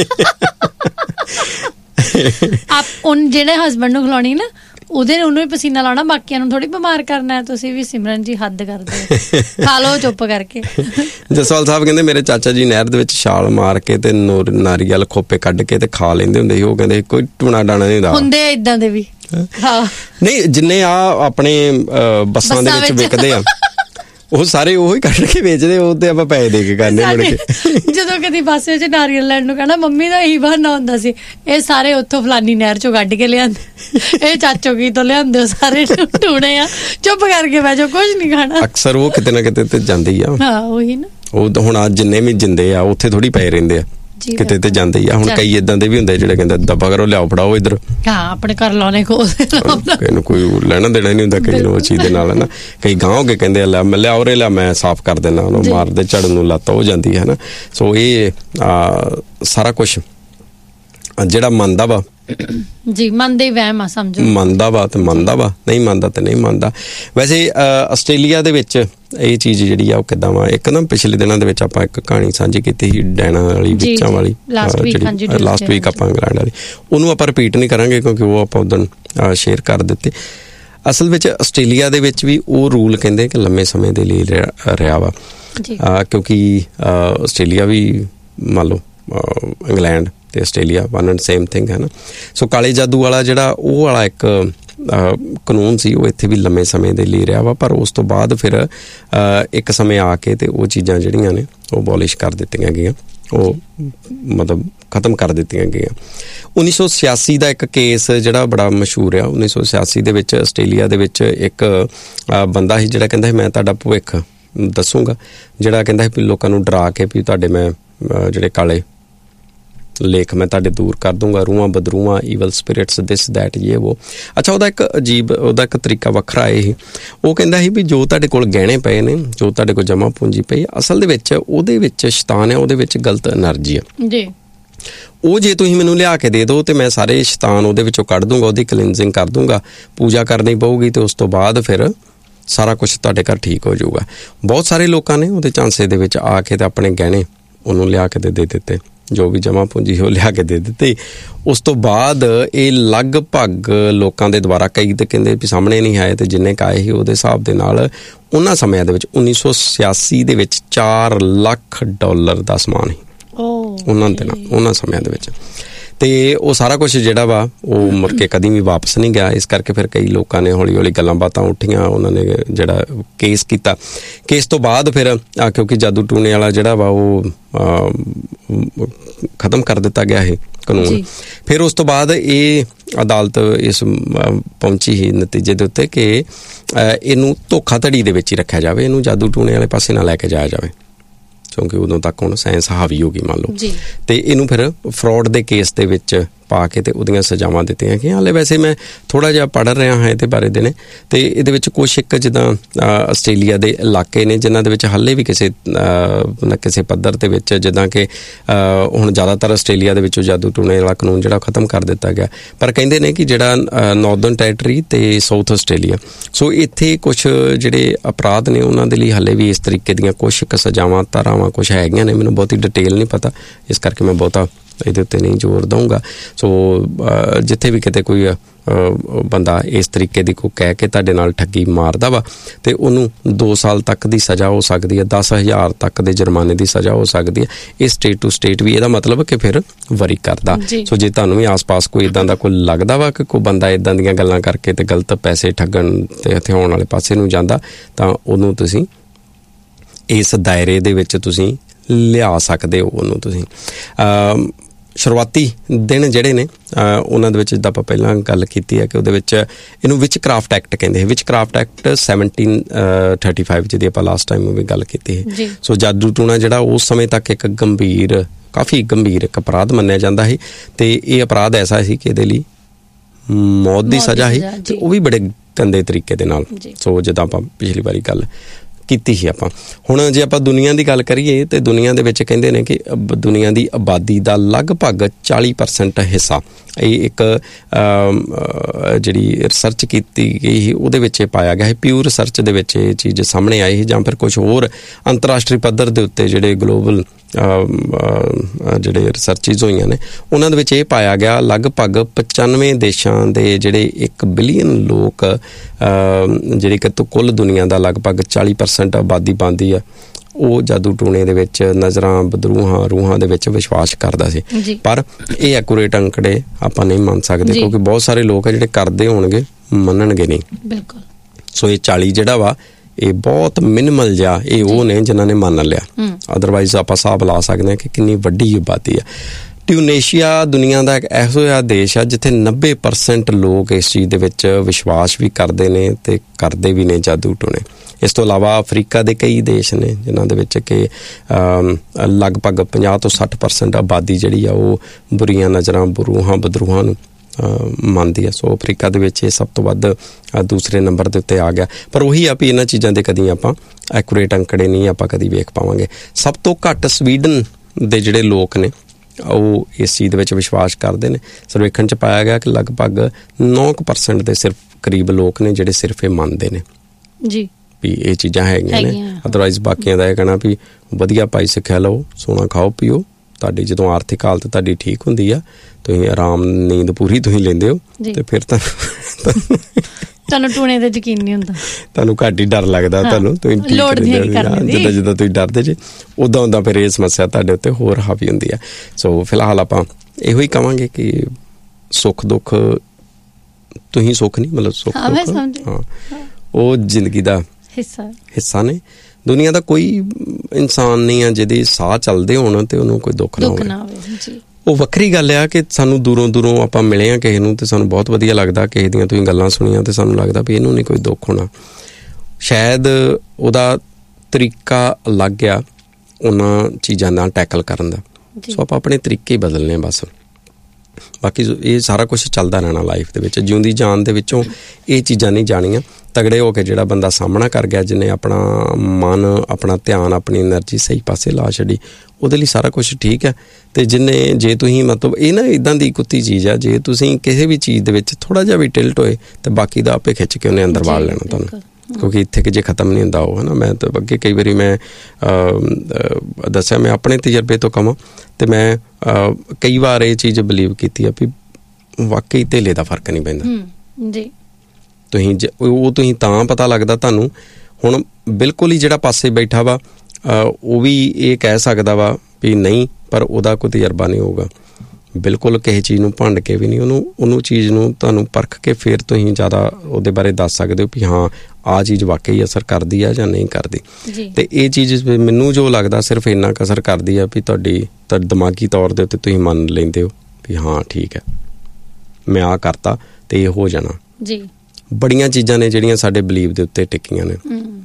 S3: ਜਿਹੜੇ ਹਸਬੈਂਡ ਨੂੰ ਖਿਲਾਉਣੀ ਨਾ ਉਹਨੂੰ ਹੀ ਪਸੀਨਾ ਲਾਉਣਾ, ਬਾਕੀਆਂ ਨੂੰ ਥੋੜੀ ਬਿਮਾਰ ਕਰਨਾ ਹੈ। ਤੁਸੀਂ ਵੀ ਸਿਮਰਨ ਜੀ ਹੱਦ ਕਰਦੇ, ਖਾ ਲਓ ਚੁੱਪ ਕਰਕੇ।
S1: ਜਸਵਾਲ ਸਾਹਿਬ ਕਹਿੰਦੇ ਮੇਰੇ ਚਾਚਾ ਜੀ ਨਹਿਰ ਦੇ ਵਿੱਚ ਛਾਲ ਮਾਰ ਕੇ ਤੇ ਨਾਰੀਅਲ ਖੋਪੇ ਕੱਢ ਕੇ ਤੇ ਖਾ ਲੈਂਦੇ ਹੁੰਦੇ ਸੀ। ਉਹ ਕਹਿੰਦੇ ਕੋਈ ਟੂਣਾ ਡਾਣਾ ਨਹੀਂ
S3: ਹੁੰਦੇ ਏਦਾਂ ਦੇ ਵੀ।
S1: ਨਹੀਂ, ਜਿੰਨੇ ਆ ਆਪਣੇ ਬੱਸਾਂ ਦੇ ਵਿੱਚ ਵਿਕਦੇ ਆ ਉਹ ਸਾਰੇ ਉਹੀ ਕੱਢ ਕੇ ਵੇਚਦੇ, ਉਹ ਤੇ ਆਪਾਂ ਪੈਸੇ ਦੇ ਕੇ ਕਰਨੇ ਮੁੜ ਕੇ।
S3: ਜਦੋਂ ਕਦੀ ਬੱਸ ਵਿੱਚ ਨਾਰੀਅਲ ਲੈਣ ਨੂੰ ਕਹਿਣਾ, ਮੰਮੀ ਦਾ ਇਹੀ ਬਹਾਨਾ ਹੁੰਦਾ ਸੀ, ਇਹ ਸਾਰੇ ਉੱਥੋਂ ਫਲਾਨੀ ਨਹਿਰ ਚੋਂ ਕੱਢ ਕੇ ਲਿਆਂਦੇ, ਇਹ ਚਾਚੋ ਕੀ ਤੋਂ ਲਿਆਂਦੇ ਸਾਰੇ ਟੂਣੇ ਆ, ਚੁੱਪ ਕਰਕੇ ਬਹਿ ਜਾਓ, ਕੁਝ ਨਹੀਂ ਖਾਣਾ। ਅਕਸਰ ਉਹ ਕਿਤੇ ਨਾ ਕਿਤੇ ਤੇ ਜਾਂਦੀ ਆ। ਹਾਂ ਉਹੀ ਨਾ, ਉਹ ਹੁਣ ਅੱਜ ਜਿੰਨੇ ਵੀ ਜਿੰਦੇ ਆ ਉੱਥੇ ਥੋੜੀ ਪਏ ਰਹਿੰਦੇ ਆ, ਕਿਤੇ ਤੇ ਜਾਂਦੇ ਹੀ ਆ। ਹੁਣ ਕਈ ਏਦਾਂ ਦੇ ਵੀ ਹੁੰਦੇ ਜਿਹੜੇ ਕਹਿੰਦੇ ਦਬਾ ਕਰੋ, ਲਿਆਓ ਫੜਾਓ ਇੱਧਰ, ਹਾਂ ਆਪਣੇ ਘਰ ਲਾਉਣੇ ਕੋਲ, ਇਹਨੂੰ ਕੋਈ ਲੈਣਾ ਦੇਣਾ ਨਹੀਂ ਹੁੰਦਾ ਕਈ ਨੂੰ ਉਹ ਚੀਜ਼ ਦੇ ਨਾਲ, ਨਾ। ਕਈ ਗਾਂਹ ਹੋ ਕੇ ਕਹਿੰਦੇ ਲੈ ਲਿਆਓ ਰੇ, ਲਿਆ ਮੈਂ ਸਾਫ਼ ਕਰ ਦੇਣਾ, ਉਹਨੂੰ ਮਾਰਦੇ ਝੜਨ ਨੂੰ ਲੱਤ ਹੋ ਜਾਂਦੀ ਹੈ ਨਾ। ਸੋ ਇਹ ਸਾਰਾ ਕੁਛ ਜਿਹੜਾ ਮੰਨਦਾ ਵਾ ਜੀ, ਮੰਨਦੇ ਵਹਿਮ ਆ, ਸਮਝੋ ਮੰਨਦਾ ਵਾ ਤੇ ਮੰਨਦਾ ਵਾ, ਨਹੀਂ ਮੰਨਦਾ ਤੇ ਨਹੀਂ ਮੰਨਦਾ। ਵੈਸੇ ਆਸਟ੍ਰੇਲੀਆ ਦੇ ਵਿੱਚ ਇਹ ਚੀਜ਼ ਜਿਹੜੀ ਆ ਉਹ ਕਿੱਦਾਂ ਵਾ, ਇੱਕ ਨਾ ਪਿਛਲੇ ਦਿਨਾਂ ਦੇ ਵਿੱਚ ਆਪਾਂ ਇੱਕ ਕਹਾਣੀ ਸਾਂਝੀ ਕੀਤੀ ਸੀ ਡੈਣਾ ਵਾਲੀ, ਵਿੱਚਾਂ ਵਾਲੀ, ਲਾਸਟ ਵੀਕ ਆਪਾਂ ਇੰਗਲੈਂਡ ਵਾਲੀ, ਉਹਨੂੰ ਆਪਾਂ ਰਿਪੀਟ ਨਹੀਂ ਕਰਾਂਗੇ ਕਿਉਂਕਿ ਉਹ ਆਪਾਂ ਉਦੋਂ ਸ਼ੇਅਰ ਕਰ ਦਿੱਤੇ। ਅਸਲ ਵਿੱਚ ਆਸਟ੍ਰੇਲੀਆ ਦੇ ਵਿੱਚ ਵੀ ਉਹ ਰੂਲ ਕਹਿੰਦੇ ਕਿ ਲੰਮੇ ਸਮੇਂ ਦੇ ਲਈ ਰਿਹਾ ਵਾ, ਕਿਉਂਕਿ ਆਸਟ੍ਰੇਲੀਆ ਵੀ ਮੰਨ ਲਓ ਇੰਗਲੈਂਡ ਤੇ Australia one and same thing ਹੈ ਨਾ। ਸੋ ਕਾਲੇ ਜਾਦੂ ਵਾਲਾ ਜਿਹੜਾ ਉਹ ਵਾਲਾ ਇੱਕ ਕਾਨੂੰਨ ਸੀ ਉਹ ਇੱਥੇ ਵੀ ਲੰਮੇ ਸਮੇਂ ਦੇ ਲਈ ਰਿਹਾ ਵਾ, ਪਰ ਉਸ ਤੋਂ ਬਾਅਦ ਫਿਰ ਇੱਕ ਸਮੇਂ ਆ ਕੇ ਤੇ ਉਹ ਚੀਜ਼ਾਂ ਜਿਹੜੀਆਂ ਨੇ ਉਹ ਅਬੋਲਿਸ਼ ਕਰ ਦਿੱਤੀਆਂ ਗਈਆਂ, ਉਹ ਮਤਲਬ ਖਤਮ ਕਰ ਦਿੱਤੀਆਂ ਗਈਆਂ। 1986 ਦਾ ਇੱਕ ਕੇਸ ਜਿਹੜਾ ਬੜਾ ਮਸ਼ਹੂਰ ਆ, 1986 ਦੇ ਵਿੱਚ ਆਸਟ੍ਰੇਲੀਆ ਦੇ ਵਿੱਚ ਇੱਕ ਬੰਦਾ ਸੀ ਜਿਹੜਾ ਕਹਿੰਦਾ ਸੀ ਮੈਂ ਤੁਹਾਡਾ ਭਵਿੱਖ ਦੱਸੂਗਾ, ਜਿਹੜਾ ਕਹਿੰਦਾ ਸੀ ਵੀ ਲੋਕਾਂ ਨੂੰ ਡਰਾ ਕੇ ਵੀ ਤੁਹਾਡੇ ਮੈਂ ਜਿਹੜੇ ਕਾਲੇ ਲੇਖ ਮੈਂ ਤੁਹਾਡੇ ਦੂਰ ਕਰ ਦੂੰਗਾ, ਰੂਹਾਂ ਬਦਰੂਹਾਂ, ਈਵਲ ਸਪਿਰਿਟਸ, ਦਿਸ ਦੈਟ ਯੇ ਵੋ। ਅੱਛਾ, ਉਹਦਾ ਇੱਕ ਅਜੀਬ, ਉਹਦਾ ਇੱਕ ਤਰੀਕਾ ਵੱਖਰਾ ਇਹ ਸੀ, ਉਹ ਕਹਿੰਦਾ ਸੀ ਵੀ ਜੋ ਤੁਹਾਡੇ ਕੋਲ ਗਹਿਣੇ ਪਏ ਨੇ, ਜੋ ਤੁਹਾਡੇ ਕੋਲ ਜਮ੍ਹਾਂ ਪੂੰਜੀ ਪਈ, ਅਸਲ ਦੇ ਵਿੱਚ ਉਹਦੇ ਵਿੱਚ ਸ਼ੈਤਾਨ ਹੈ, ਉਹਦੇ ਵਿੱਚ ਗਲਤ ਐਨਰਜੀ ਆ ਜੀ। ਉਹ ਜੇ ਤੁਸੀਂ ਮੈਨੂੰ ਲਿਆ ਕੇ ਦੇ ਦਿਓ ਤੇ ਮੈਂ ਸਾਰੇ ਸ਼ੈਤਾਨ ਉਹਦੇ ਵਿੱਚੋਂ ਕੱਢ ਦੂੰਗਾ, ਉਹਦੀ ਕਲੀਨਜ਼ਿੰਗ ਕਰ ਦੂੰਗਾ, ਪੂਜਾ ਕਰਨੀ ਪਊਗੀ ਤੇ ਉਸ ਤੋਂ ਬਾਅਦ ਫਿਰ ਸਾਰਾ ਕੁਛ ਤੁਹਾਡੇ ਘਰ ਠੀਕ ਹੋ ਜਾਊਗਾ। ਬਹੁਤ ਸਾਰੇ ਲੋਕਾਂ ਨੇ ਉਹਦੇ ਝਾਂਸੇ ਦੇ ਵਿੱਚ ਆ ਕੇ ਤੇ ਆਪਣੇ ਗਹਿਣੇ ਉਹਨੂੰ ਲਿਆ ਕੇ ਦੇ ਦਿੱਤੇ, ਜੋ ਵੀ ਜਮ੍ਹਾਂ ਪੂੰਜੀ ਉਹ ਲਿਆ ਕੇ ਦੇ ਦਿੱਤੀ। ਉਸ ਤੋਂ ਬਾਅਦ ਇਹ ਲਗਭਗ ਲੋਕਾਂ ਦੇ ਦੁਆਰਾ, ਕਈ ਤੇ ਕਹਿੰਦੇ ਵੀ ਸਾਹਮਣੇ ਨਹੀਂ ਆਏ ਤੇ ਜਿੰਨੇ ਕਾਏ ਸੀ ਉਹਦੇ ਹਿਸਾਬ ਦੇ ਨਾਲ ਉਹਨਾਂ ਸਮਿਆਂ ਦੇ ਵਿੱਚ 1986 ਦੇ ਵਿੱਚ $4 ਲੱਖ ਦਾ ਸਮਾਨ ਸੀ ਉਹਨਾਂ ਸਮਿਆਂ ਦੇ ਵਿੱਚ। ਤੇ ਉਹ ਸਾਰਾ ਕੁਛ ਜਿਹੜਾ ਵਾ ਉਹ ਮੁੜ ਕੇ ਕਦੀ ਵੀ ਵਾਪਸ ਨਹੀਂ ਗਿਆ। ਇਸ ਕਰਕੇ ਫਿਰ ਕਈ ਲੋਕਾਂ ਨੇ ਹੌਲੀ ਹੌਲੀ ਗੱਲਾਂ ਬਾਤਾਂ ਉੱਠੀਆਂ, ਉਹਨਾਂ ਨੇ ਜਿਹੜਾ ਕੇਸ ਕੀਤਾ। ਕੇਸ ਤੋਂ ਬਾਅਦ ਫਿਰ ਕਿਉਂਕਿ ਜਾਦੂ ਟੂਣੇ ਵਾਲਾ ਜਿਹੜਾ ਵਾ ਉਹ ਖਤਮ ਕਰ ਦਿੱਤਾ ਗਿਆ ਇਹ ਕਾਨੂੰਨ। ਫਿਰ ਉਸ ਤੋਂ ਬਾਅਦ ਇਹ ਅਦਾਲਤ ਇਸ ਪਹੁੰਚੀ ਹੀ ਨਤੀਜੇ ਦੇ ਉੱਤੇ ਕਿ ਇਹਨੂੰ ਧੋਖਾਧੜੀ ਦੇ ਵਿੱਚ ਹੀ ਰੱਖਿਆ ਜਾਵੇ, ਇਹਨੂੰ ਜਾਦੂ ਟੂਣੇ ਵਾਲੇ ਪਾਸੇ ਨਾ ਲੈ ਕੇ ਜਾਇਆ ਜਾਵੇ, ਕਿਉਂਕਿ ਉਦੋਂ ਤੱਕ ਹੁਣ ਸਾਇੰਸ ਹਾਵੀ ਹੋ ਗਈ ਮੰਨ ਲਓ। ਤੇ ਇਹਨੂੰ ਫਿਰ ਫਰੋਡ ਦੇ ਕੇਸ ਦੇ ਵਿੱਚ ਪਾ ਕੇ ਤੇ ਉਹਦੀਆਂ ਸਜ਼ਾਵਾਂ ਦਿੱਤੀਆਂ ਗਈਆਂ। ਹਾਲੇ ਵੈਸੇ ਮੈਂ ਥੋੜ੍ਹਾ ਜਿਹਾ ਪੜ੍ਹ ਰਿਹਾ ਹਾਂ ਇਹਦੇ ਬਾਰੇ ਦੇ ਨੇ, ਤੇ ਇਹਦੇ ਵਿੱਚ ਕੁਛ ਇੱਕ ਜਿੱਦਾਂ ਆਸਟ੍ਰੇਲੀਆ ਦੇ ਇਲਾਕੇ ਨੇ ਜਿਨ੍ਹਾਂ ਦੇ ਵਿੱਚ ਹਾਲੇ ਵੀ ਕਿਸੇ ਨਾ ਕਿਸੇ ਪੱਧਰ ਦੇ ਵਿੱਚ, ਜਿੱਦਾਂ ਕਿ ਹੁਣ ਜ਼ਿਆਦਾਤਰ ਆਸਟ੍ਰੇਲੀਆ ਦੇ ਵਿੱਚੋਂ ਜਾਦੂ ਟੂਣੇ ਵਾਲਾ ਕਾਨੂੰਨ ਜਿਹੜਾ ਖਤਮ ਕਰ ਦਿੱਤਾ ਗਿਆ, ਪਰ ਕਹਿੰਦੇ ਨੇ ਕਿ ਜਿਹੜਾ ਨਾਰਦਰਨ ਟੈਰੀਟਰੀ ਤੇ ਸਾਊਥ ਆਸਟ੍ਰੇਲੀਆ, ਸੋ ਇੱਥੇ ਕੁਛ ਜਿਹੜੇ ਅਪਰਾਧ ਨੇ ਉਹਨਾਂ ਦੇ ਲਈ ਹਾਲੇ ਵੀ ਇਸ ਤਰੀਕੇ ਦੀਆਂ ਕੁਛ ਇੱਕ ਸਜ਼ਾਵਾਂ ਧਾਰਾਵਾਂ ਕੁਛ ਹੈਗੀਆਂ ਨੇ। ਮੈਨੂੰ ਬਹੁਤੀ ਡਿਟੇਲ ਨਹੀਂ ਪਤਾ, ਇਸ ਕਰਕੇ ਮੈਂ ਬਹੁਤਾ ਇਹਦੇ ਉੱਤੇ ਨਹੀਂ ਜ਼ੋਰ ਦਊਂਗਾ। ਸੋ ਜਿੱਥੇ ਵੀ ਕਿਤੇ ਕੋਈ ਬੰਦਾ ਇਸ ਤਰੀਕੇ ਦੀ ਕੋਈ ਕਹਿ ਕੇ ਤੁਹਾਡੇ ਨਾਲ ਠੱਗੀ ਮਾਰਦਾ ਵਾ ਤੇ ਉਹਨੂੰ 2 ਸਾਲ ਤੱਕ ਦੀ ਸਜ਼ਾ ਹੋ ਸਕਦੀ ਹੈ, 10,000 ਤੱਕ ਦੇ ਜੁਰਮਾਨੇ ਦੀ ਸਜ਼ਾ ਹੋ ਸਕਦੀ ਹੈ। ਇਹ ਸਟੇਟ ਟੂ ਸਟੇਟ ਵੀ ਇਹਦਾ ਮਤਲਬ ਕਿ ਫਿਰ ਵਰੀ ਕਰਦਾ। ਸੋ ਜੇ ਤੁਹਾਨੂੰ ਵੀ ਆਸ-ਪਾਸ ਕੋਈ ਇੱਦਾਂ ਦਾ ਕੋਈ ਲੱਗਦਾ ਵਾ ਕਿ ਕੋਈ ਬੰਦਾ ਇੱਦਾਂ ਦੀਆਂ ਗੱਲਾਂ ਕਰਕੇ ਤੇ ਗਲਤ ਪੈਸੇ ਠੱਗਣ ਤੇ ਹਥਿਆਉਣ ਵਾਲੇ ਪਾਸੇ ਨੂੰ ਜਾਂਦਾ, ਤਾਂ ਉਹਨੂੰ ਤੁਸੀਂ ਇਸ ਦਾਇਰੇ ਦੇ ਵਿੱਚ ਤੁਸੀਂ ਲਿਆ ਸਕਦੇ ਹੋ। ਉਹਨੂੰ ਤੁਸੀਂ ਸ਼ੁਰੂਆਤੀ ਦਿਨ ਜਿਹੜੇ ਨੇ ਉਹਨਾਂ ਦੇ ਵਿੱਚ ਜਿੱਦਾਂ ਆਪਾਂ ਪਹਿਲਾਂ ਗੱਲ ਕੀਤੀ ਹੈ ਕਿ ਉਹਦੇ ਵਿੱਚ ਇਹਨੂੰ ਵਿਚਕ੍ਰਾਫਟ ਐਕਟ ਕਹਿੰਦੇ ਹੈ। ਵਿਚਕ੍ਰਾਫਟ ਐਕਟ 1735 ਜਿਹਦੀ ਆਪਾਂ ਲਾਸਟ ਟਾਈਮ ਵੀ ਗੱਲ ਕੀਤੀ ਹੈ। ਸੋ ਜਾਦੂ ਟੂਣਾ ਜਿਹੜਾ ਉਸ ਸਮੇਂ ਤੱਕ ਇੱਕ ਕਾਫੀ ਗੰਭੀਰ ਇੱਕ ਅਪਰਾਧ ਮੰਨਿਆ ਜਾਂਦਾ ਸੀ, ਤੇ ਇਹ ਅਪਰਾਧ ਐਸਾ ਸੀ ਕਿ ਇਹਦੇ ਲਈ ਮੌਤ ਦੀ ਸਜ਼ਾ ਸੀ, ਤੇ ਉਹ ਵੀ ਬੜੇ ਗੰਦੇ ਤਰੀਕੇ ਦੇ ਨਾਲ। ਸੋ ਜਿੱਦਾਂ ਆਪਾਂ ਪਿਛਲੀ ਵਾਰੀ ਗੱਲ
S1: ਕੀਤੀ ਸੀ ਆਪਾਂ। ਹੁਣ ਜੇ ਆਪਾਂ ਦੁਨੀਆ ਦੀ ਗੱਲ ਕਰੀਏ ਤੇ ਦੁਨੀਆ ਦੇ ਵਿੱਚ ਕਹਿੰਦੇ ਨੇ ਕਿ ਦੁਨੀਆ ਦੀ ਆਬਾਦੀ ਦਾ ਲਗਭਗ 40% ਹਿੱਸਾ, ਇਹ ਇੱਕ ਜਿਹੜੀ ਰਿਸਰਚ ਕੀਤੀ ਗਈ ਸੀ ਉਹਦੇ ਵਿੱਚ ਇਹ ਪਾਇਆ ਗਿਆ ਹੈ, ਪਿਊਰ ਰਿਸਰਚ ਦੇ ਵਿੱਚ ਇਹ ਚੀਜ਼ ਸਾਹਮਣੇ ਆਈ ਸੀ, ਜਾਂ ਫਿਰ ਕੁਛ ਹੋਰ ਅੰਤਰਰਾਸ਼ਟਰੀ ਪੱਧਰ ਦੇ ਉੱਤੇ ਜਿਹੜੇ ਗਲੋਬਲ ਜਿਹੜੇ ਰਿਸਰਚਿਜ਼ ਹੋਈਆਂ ਨੇ ਉਹਨਾਂ ਦੇ ਵਿੱਚ ਇਹ ਪਾਇਆ ਗਿਆ ਲਗਭਗ 95 ਦੇਸ਼ਾਂ ਦੇ ਜਿਹੜੇ 1 ਬਿਲੀਅਨ ਲੋਕ ਜਿਹੜੀ ਕਿ ਕੁੱਲ ਦੁਨੀਆ ਦਾ ਲਗਭਗ 40% ਆਬਾਦੀ ਬਣਦੀ ਆ, ਉਹ ਜਾਦੂ ਟੂਣੇ ਦੇ ਵਿੱਚ ਨਜ਼ਰਾਂ, ਬਦਰੂਹਾਂ, ਰੂਹਾਂ ਦੇ ਵਿੱਚ ਵਿਸ਼ਵਾਸ ਕਰਦਾ ਸੀ। ਪਰ ਇਹ ਐਕੂਰੇਟ ਅੰਕੜੇ ਆਪਾਂ ਨਹੀਂ ਮੰਨ ਸਕਦੇ, ਕਿਉਂਕਿ ਬਹੁਤ ਸਾਰੇ ਲੋਕ ਆ ਜਿਹੜੇ ਕਰਦੇ ਹੋਣਗੇ, ਮੰਨਣਗੇ ਨਹੀਂ।
S3: ਬਿਲਕੁਲ।
S1: ਸੋ ਇਹ 40 ਜਿਹੜਾ ਵਾ ਇਹ ਬਹੁਤ ਮਿਨੀਮਲ ਜਿਹਾ ਇਹ ਉਹ ਨੇ ਜਿਨ੍ਹਾਂ ਨੇ ਮੰਨ ਲਿਆ। ਅਦਰਵਾਈਜ਼ ਆਪਾਂ ਹਿਸਾਬ ਲਾ ਸਕਦੇ ਹਾਂ ਕਿ ਕਿੰਨੀ ਵੱਡੀ ਆਬਾਦੀ ਆ। ਟਿਊਨੇਸ਼ੀਆ ਦੁਨੀਆ ਦਾ ਇੱਕ ਇਹੋ ਜਿਹਾ ਦੇਸ਼ ਆ ਜਿੱਥੇ 90% ਲੋਕ ਇਸ ਚੀਜ਼ ਦੇ ਵਿੱਚ ਵਿਸ਼ਵਾਸ ਵੀ ਕਰਦੇ ਨੇ ਤੇ ਕਰਦੇ ਵੀ ਨੇ ਜਾਦੂ ਟੂਣੇ। ਇਸ ਤੋਂ ਇਲਾਵਾ ਅਫਰੀਕਾ ਦੇ ਕਈ ਦੇਸ਼ ਨੇ ਜਿਨ੍ਹਾਂ ਦੇ ਵਿੱਚ ਕਿ ਲਗਭਗ 50 ਤੋਂ 60% ਆਬਾਦੀ ਜਿਹੜੀ ਆ ਉਹ ਬੁਰੀਆਂ ਨਜ਼ਰਾਂ, ਬਰੂਹਾਂ, ਬਦਰੂਹਾਂ ਨੂੰ ਮੰਨਦੀ ਆ। ਸੋ ਅਫਰੀਕਾ ਦੇ ਵਿੱਚ ਇਹ ਸਭ ਤੋਂ ਵੱਧ ਦੂਸਰੇ ਨੰਬਰ ਦੇ ਉੱਤੇ ਆ ਗਿਆ। ਪਰ ਉਹੀ ਆ ਵੀ ਇਹਨਾਂ ਚੀਜ਼ਾਂ ਦੇ ਕਦੀ ਆਪਾਂ ਐਕੂਰੇਟ ਅੰਕੜੇ ਨਹੀਂ ਆਪਾਂ ਕਦੀ ਵੇਖ ਪਾਵਾਂਗੇ। ਸਭ ਤੋਂ ਘੱਟ ਸਵੀਡਨ ਦੇ ਜਿਹੜੇ ਲੋਕ ਨੇ ਉਹ ਇਸ ਚੀਜ਼ ਦੇ ਵਿੱਚ ਵਿਸ਼ਵਾਸ ਕਰਦੇ ਨੇ। ਸਰਵੇਖਣ 'ਚ ਪਾਇਆ ਗਿਆ ਕਿ ਲਗਭਗ 9% ਦੇ ਸਿਰਫ ਕਰੀਬ ਲੋਕ ਨੇ ਜਿਹੜੇ ਸਿਰਫ ਇਹ ਮੰਨਦੇ ਨੇ ਜੀ ਵੀ ਇਹ ਚੀਜ਼ਾਂ ਹੈਗੀਆਂ ਨੇ। ਅਦਰਵਾਈਜ਼ ਬਾਕੀਆਂ ਦਾ ਇਹ ਕਹਿਣਾ ਵੀ ਵਧੀਆ ਭਾਈ ਸਿੱਖਿਆ ਲਓ, ਸੋਨਾ ਖਾਓ ਪੀਓ, ਤੁਹਾਡੀ ਜਦੋਂ ਆਰਥਿਕ ਹਾਲਤ ਤੁਹਾਡੀ ਠੀਕ ਹੁੰਦੀ ਆ, ਤੁਸੀਂ ਆਰਾਮ ਨੀਂਦ ਪੂਰੀ ਤੁਸੀਂ ਲੈਂਦੇ ਹੋ ਤੇ ਫਿਰ
S3: ਤੁਹਾਨੂੰ ਟੂਣੇ ਤੇ ਯਕੀਨ ਨਹੀਂ ਹੁੰਦਾ,
S1: ਤੁਹਾਨੂੰ ਘੱਟ ਹੀ ਡਰ ਲੱਗਦਾ, ਤੁਹਾਨੂੰ ਤੁਸੀਂ ਜਿੱਦਾਂ ਤੁਸੀਂ ਡਰਦੇ ਜੇ ਉਦਾਂ ਫਿਰ ਇਹ ਸਮੱਸਿਆ ਤੁਹਾਡੇ ਉੱਤੇ ਹੋਰ ਹਾਵੀ ਹੁੰਦੀ ਆ। ਸੋ ਫਿਲਹਾਲ ਆਪਾਂ ਇਹੋ ਹੀ ਕਵਾਂਗੇ ਕਿ ਸੁੱਖ ਦੁੱਖ ਤੁਸੀਂ ਸੁੱਖ ਨਹੀਂ, ਮਤਲਬ ਸੁੱਖ ਦੁੱਖ ਉਹ ਜ਼ਿੰਦਗੀ ਦਾ ਹਿੱਸਾ ਨੇ। ਦੁਨੀਆ ਦਾ ਕੋਈ ਇਨਸਾਨ ਨਹੀਂ ਆ ਜਿਹਦੇ ਸਾਹ ਚੱਲਦੇ ਹੋਣ ਤੇ ਉਹਨੂੰ ਕੋਈ ਦੁੱਖ ਨਾ ਹੋਵੇ। ਉਹ ਵੱਖਰੀ ਗੱਲ ਆ ਕਿ ਸਾਨੂੰ ਦੂਰੋਂ ਆਪਾਂ ਮਿਲੇ ਆ ਕਿਸੇ ਨੂੰ ਤੇ ਸਾਨੂੰ ਬਹੁਤ ਵਧੀਆ ਲੱਗਦਾ, ਕਿਸੇ ਦੀਆਂ ਤੁਸੀਂ ਗੱਲਾਂ ਸੁਣੀਆਂ ਤੇ ਸਾਨੂੰ ਲੱਗਦਾ ਵੀ ਇਹਨੂੰ ਨਹੀਂ ਕੋਈ ਦੁੱਖ ਹੋਣਾ। ਸ਼ਾਇਦ ਉਹਦਾ ਤਰੀਕਾ ਅਲੱਗ ਆ ਉਹਨਾਂ ਚੀਜ਼ਾਂ ਨਾਲ ਟੈਕਲ ਕਰਨ ਦਾ। ਸੋ ਆਪਾਂ ਆਪਣੇ ਤਰੀਕੇ ਬਦਲਨੇ ਬਸ। ਬਾਕੀ ਇਹ ਸਾਰਾ ਕੁਛ ਚੱਲਦਾ ਰਹਿਣਾ ਲਾਈਫ ਦੇ ਵਿੱਚ। ਜਿਉਂਦੀ ਜਾਨ ਦੇ ਵਿੱਚੋਂ ਇਹ ਚੀਜ਼ਾਂ ਨਹੀਂ ਜਾਣੀਆਂ। ਤਗੜੇ ਹੋ ਕੇ ਜਿਹੜਾ ਬੰਦਾ ਸਾਹਮਣਾ ਕਰ ਗਿਆ, ਜਿਹਨੇ ਆਪਣਾ ਮਨ, ਆਪਣਾ ਧਿਆਨ, ਆਪਣੀ ਐਨਰਜੀ ਸਹੀ ਪਾਸੇ ਲਾ ਛੱਡੀ, ਉਹਦੇ ਲਈ ਸਾਰਾ ਕੁਛ ਠੀਕ ਹੈ। ਤੇ ਜੇ ਤੁਸੀਂ ਮਤਲਬ ਇਹ ਨਾ ਇੱਦਾਂ ਦੀ ਕੁੱਤੀ ਚੀਜ਼ ਆ, ਜੇ ਤੁਸੀਂ ਕਿਸੇ ਵੀ ਚੀਜ਼ ਦੇ ਵਿੱਚ ਥੋੜ੍ਹਾ ਜਿਹਾ ਵੀ ਟਿਲਟ ਹੋਏ ਤਾਂ ਬਾਕੀ ਦਾ ਆਪੇ ਖਿੱਚ ਕੇ ਉਹਨੇ ਅੰਦਰ ਵਾੜ ਲੈਣਾ ਤੁਹਾਨੂੰ, ਕਿਉਂਕਿ ਇੱਥੇ ਕਿ ਜੇ ਖਤਮ ਨਹੀਂ ਹੁੰਦਾ ਉਹ, ਹੈ ਨਾ। ਮੈਂ ਤਾਂ ਅੱਗੇ ਕਈ ਵਾਰੀ ਮੈਂ ਦੱਸਿਆ, ਮੈਂ ਆਪਣੇ ਤਜਰਬੇ ਤੋਂ ਕਵਾਂ ਤੇ ਮੈਂ ਕਈ ਵਾਰ ਇਹ ਚੀਜ਼ ਬਿਲੀਵ ਕੀਤੀ ਆ ਵੀ ਵਾਕਈ ਧੇਲੇ ਦਾ ਫਰਕ ਨਹੀਂ ਪੈਂਦਾ ਜੀ। ਤੁਸੀਂ ਤਾਂ ਪਤਾ ਲੱਗਦਾ ਤੁਹਾਨੂੰ। ਹੁਣ ਬਿਲਕੁਲ ਹੀ ਜਿਹੜਾ ਪਾਸੇ ਬੈਠਾ ਵਾ ਉਹ ਵੀ ਇਹ ਕਹਿ ਸਕਦਾ ਵਾ ਵੀ ਨਹੀਂ, ਪਰ ਉਹਦਾ ਕੋਈ ਤਜਰਬਾ ਨਹੀਂ ਹੋਊਗਾ। ਬਿਲਕੁਲ ਕਿਸੇ ਚੀਜ਼ ਨੂੰ ਭੰਡ ਕੇ ਵੀ ਨਹੀਂ, ਉਹਨੂੰ ਚੀਜ਼ ਨੂੰ ਤੁਹਾਨੂੰ ਪਰਖ ਕੇ ਫਿਰ ਤੁਸੀਂ ਜ਼ਿਆਦਾ ਉਹਦੇ ਬਾਰੇ ਦੱਸ ਸਕਦੇ ਹੋ ਵੀ ਹਾਂ ਆਹ ਚੀਜ਼ ਵਾਕਈ ਅਸਰ ਕਰਦੀ ਆ ਜਾਂ ਨਹੀਂ ਕਰਦੀ। ਤੇ ਇਹ ਚੀਜ਼ ਮੈਨੂੰ ਜੋ ਲੱਗਦਾ ਸਿਰਫ ਇੰਨਾ ਕੁ ਅਸਰ ਕਰਦੀ ਆ ਵੀ ਤੁਹਾਡੀ ਦਿਮਾਗੀ ਤੌਰ ਦੇ ਉੱਤੇ ਤੁਸੀਂ ਮੰਨ ਲੈਂਦੇ ਹੋ ਵੀ ਹਾਂ ਠੀਕ ਹੈ, ਮੈਂ ਆਹ ਕਰਤਾ ਤੇ ਇਹ ਹੋ ਜਾਣਾ ਜੀ। ਬੜੀਆਂ ਚੀਜ਼ਾਂ ਨੇ ਜਿਹੜੀਆਂ ਸਾਡੇ ਬਲੀਵ ਦੇ ਉੱਤੇ ਟਿੱਕੀਆਂ ਨੇ,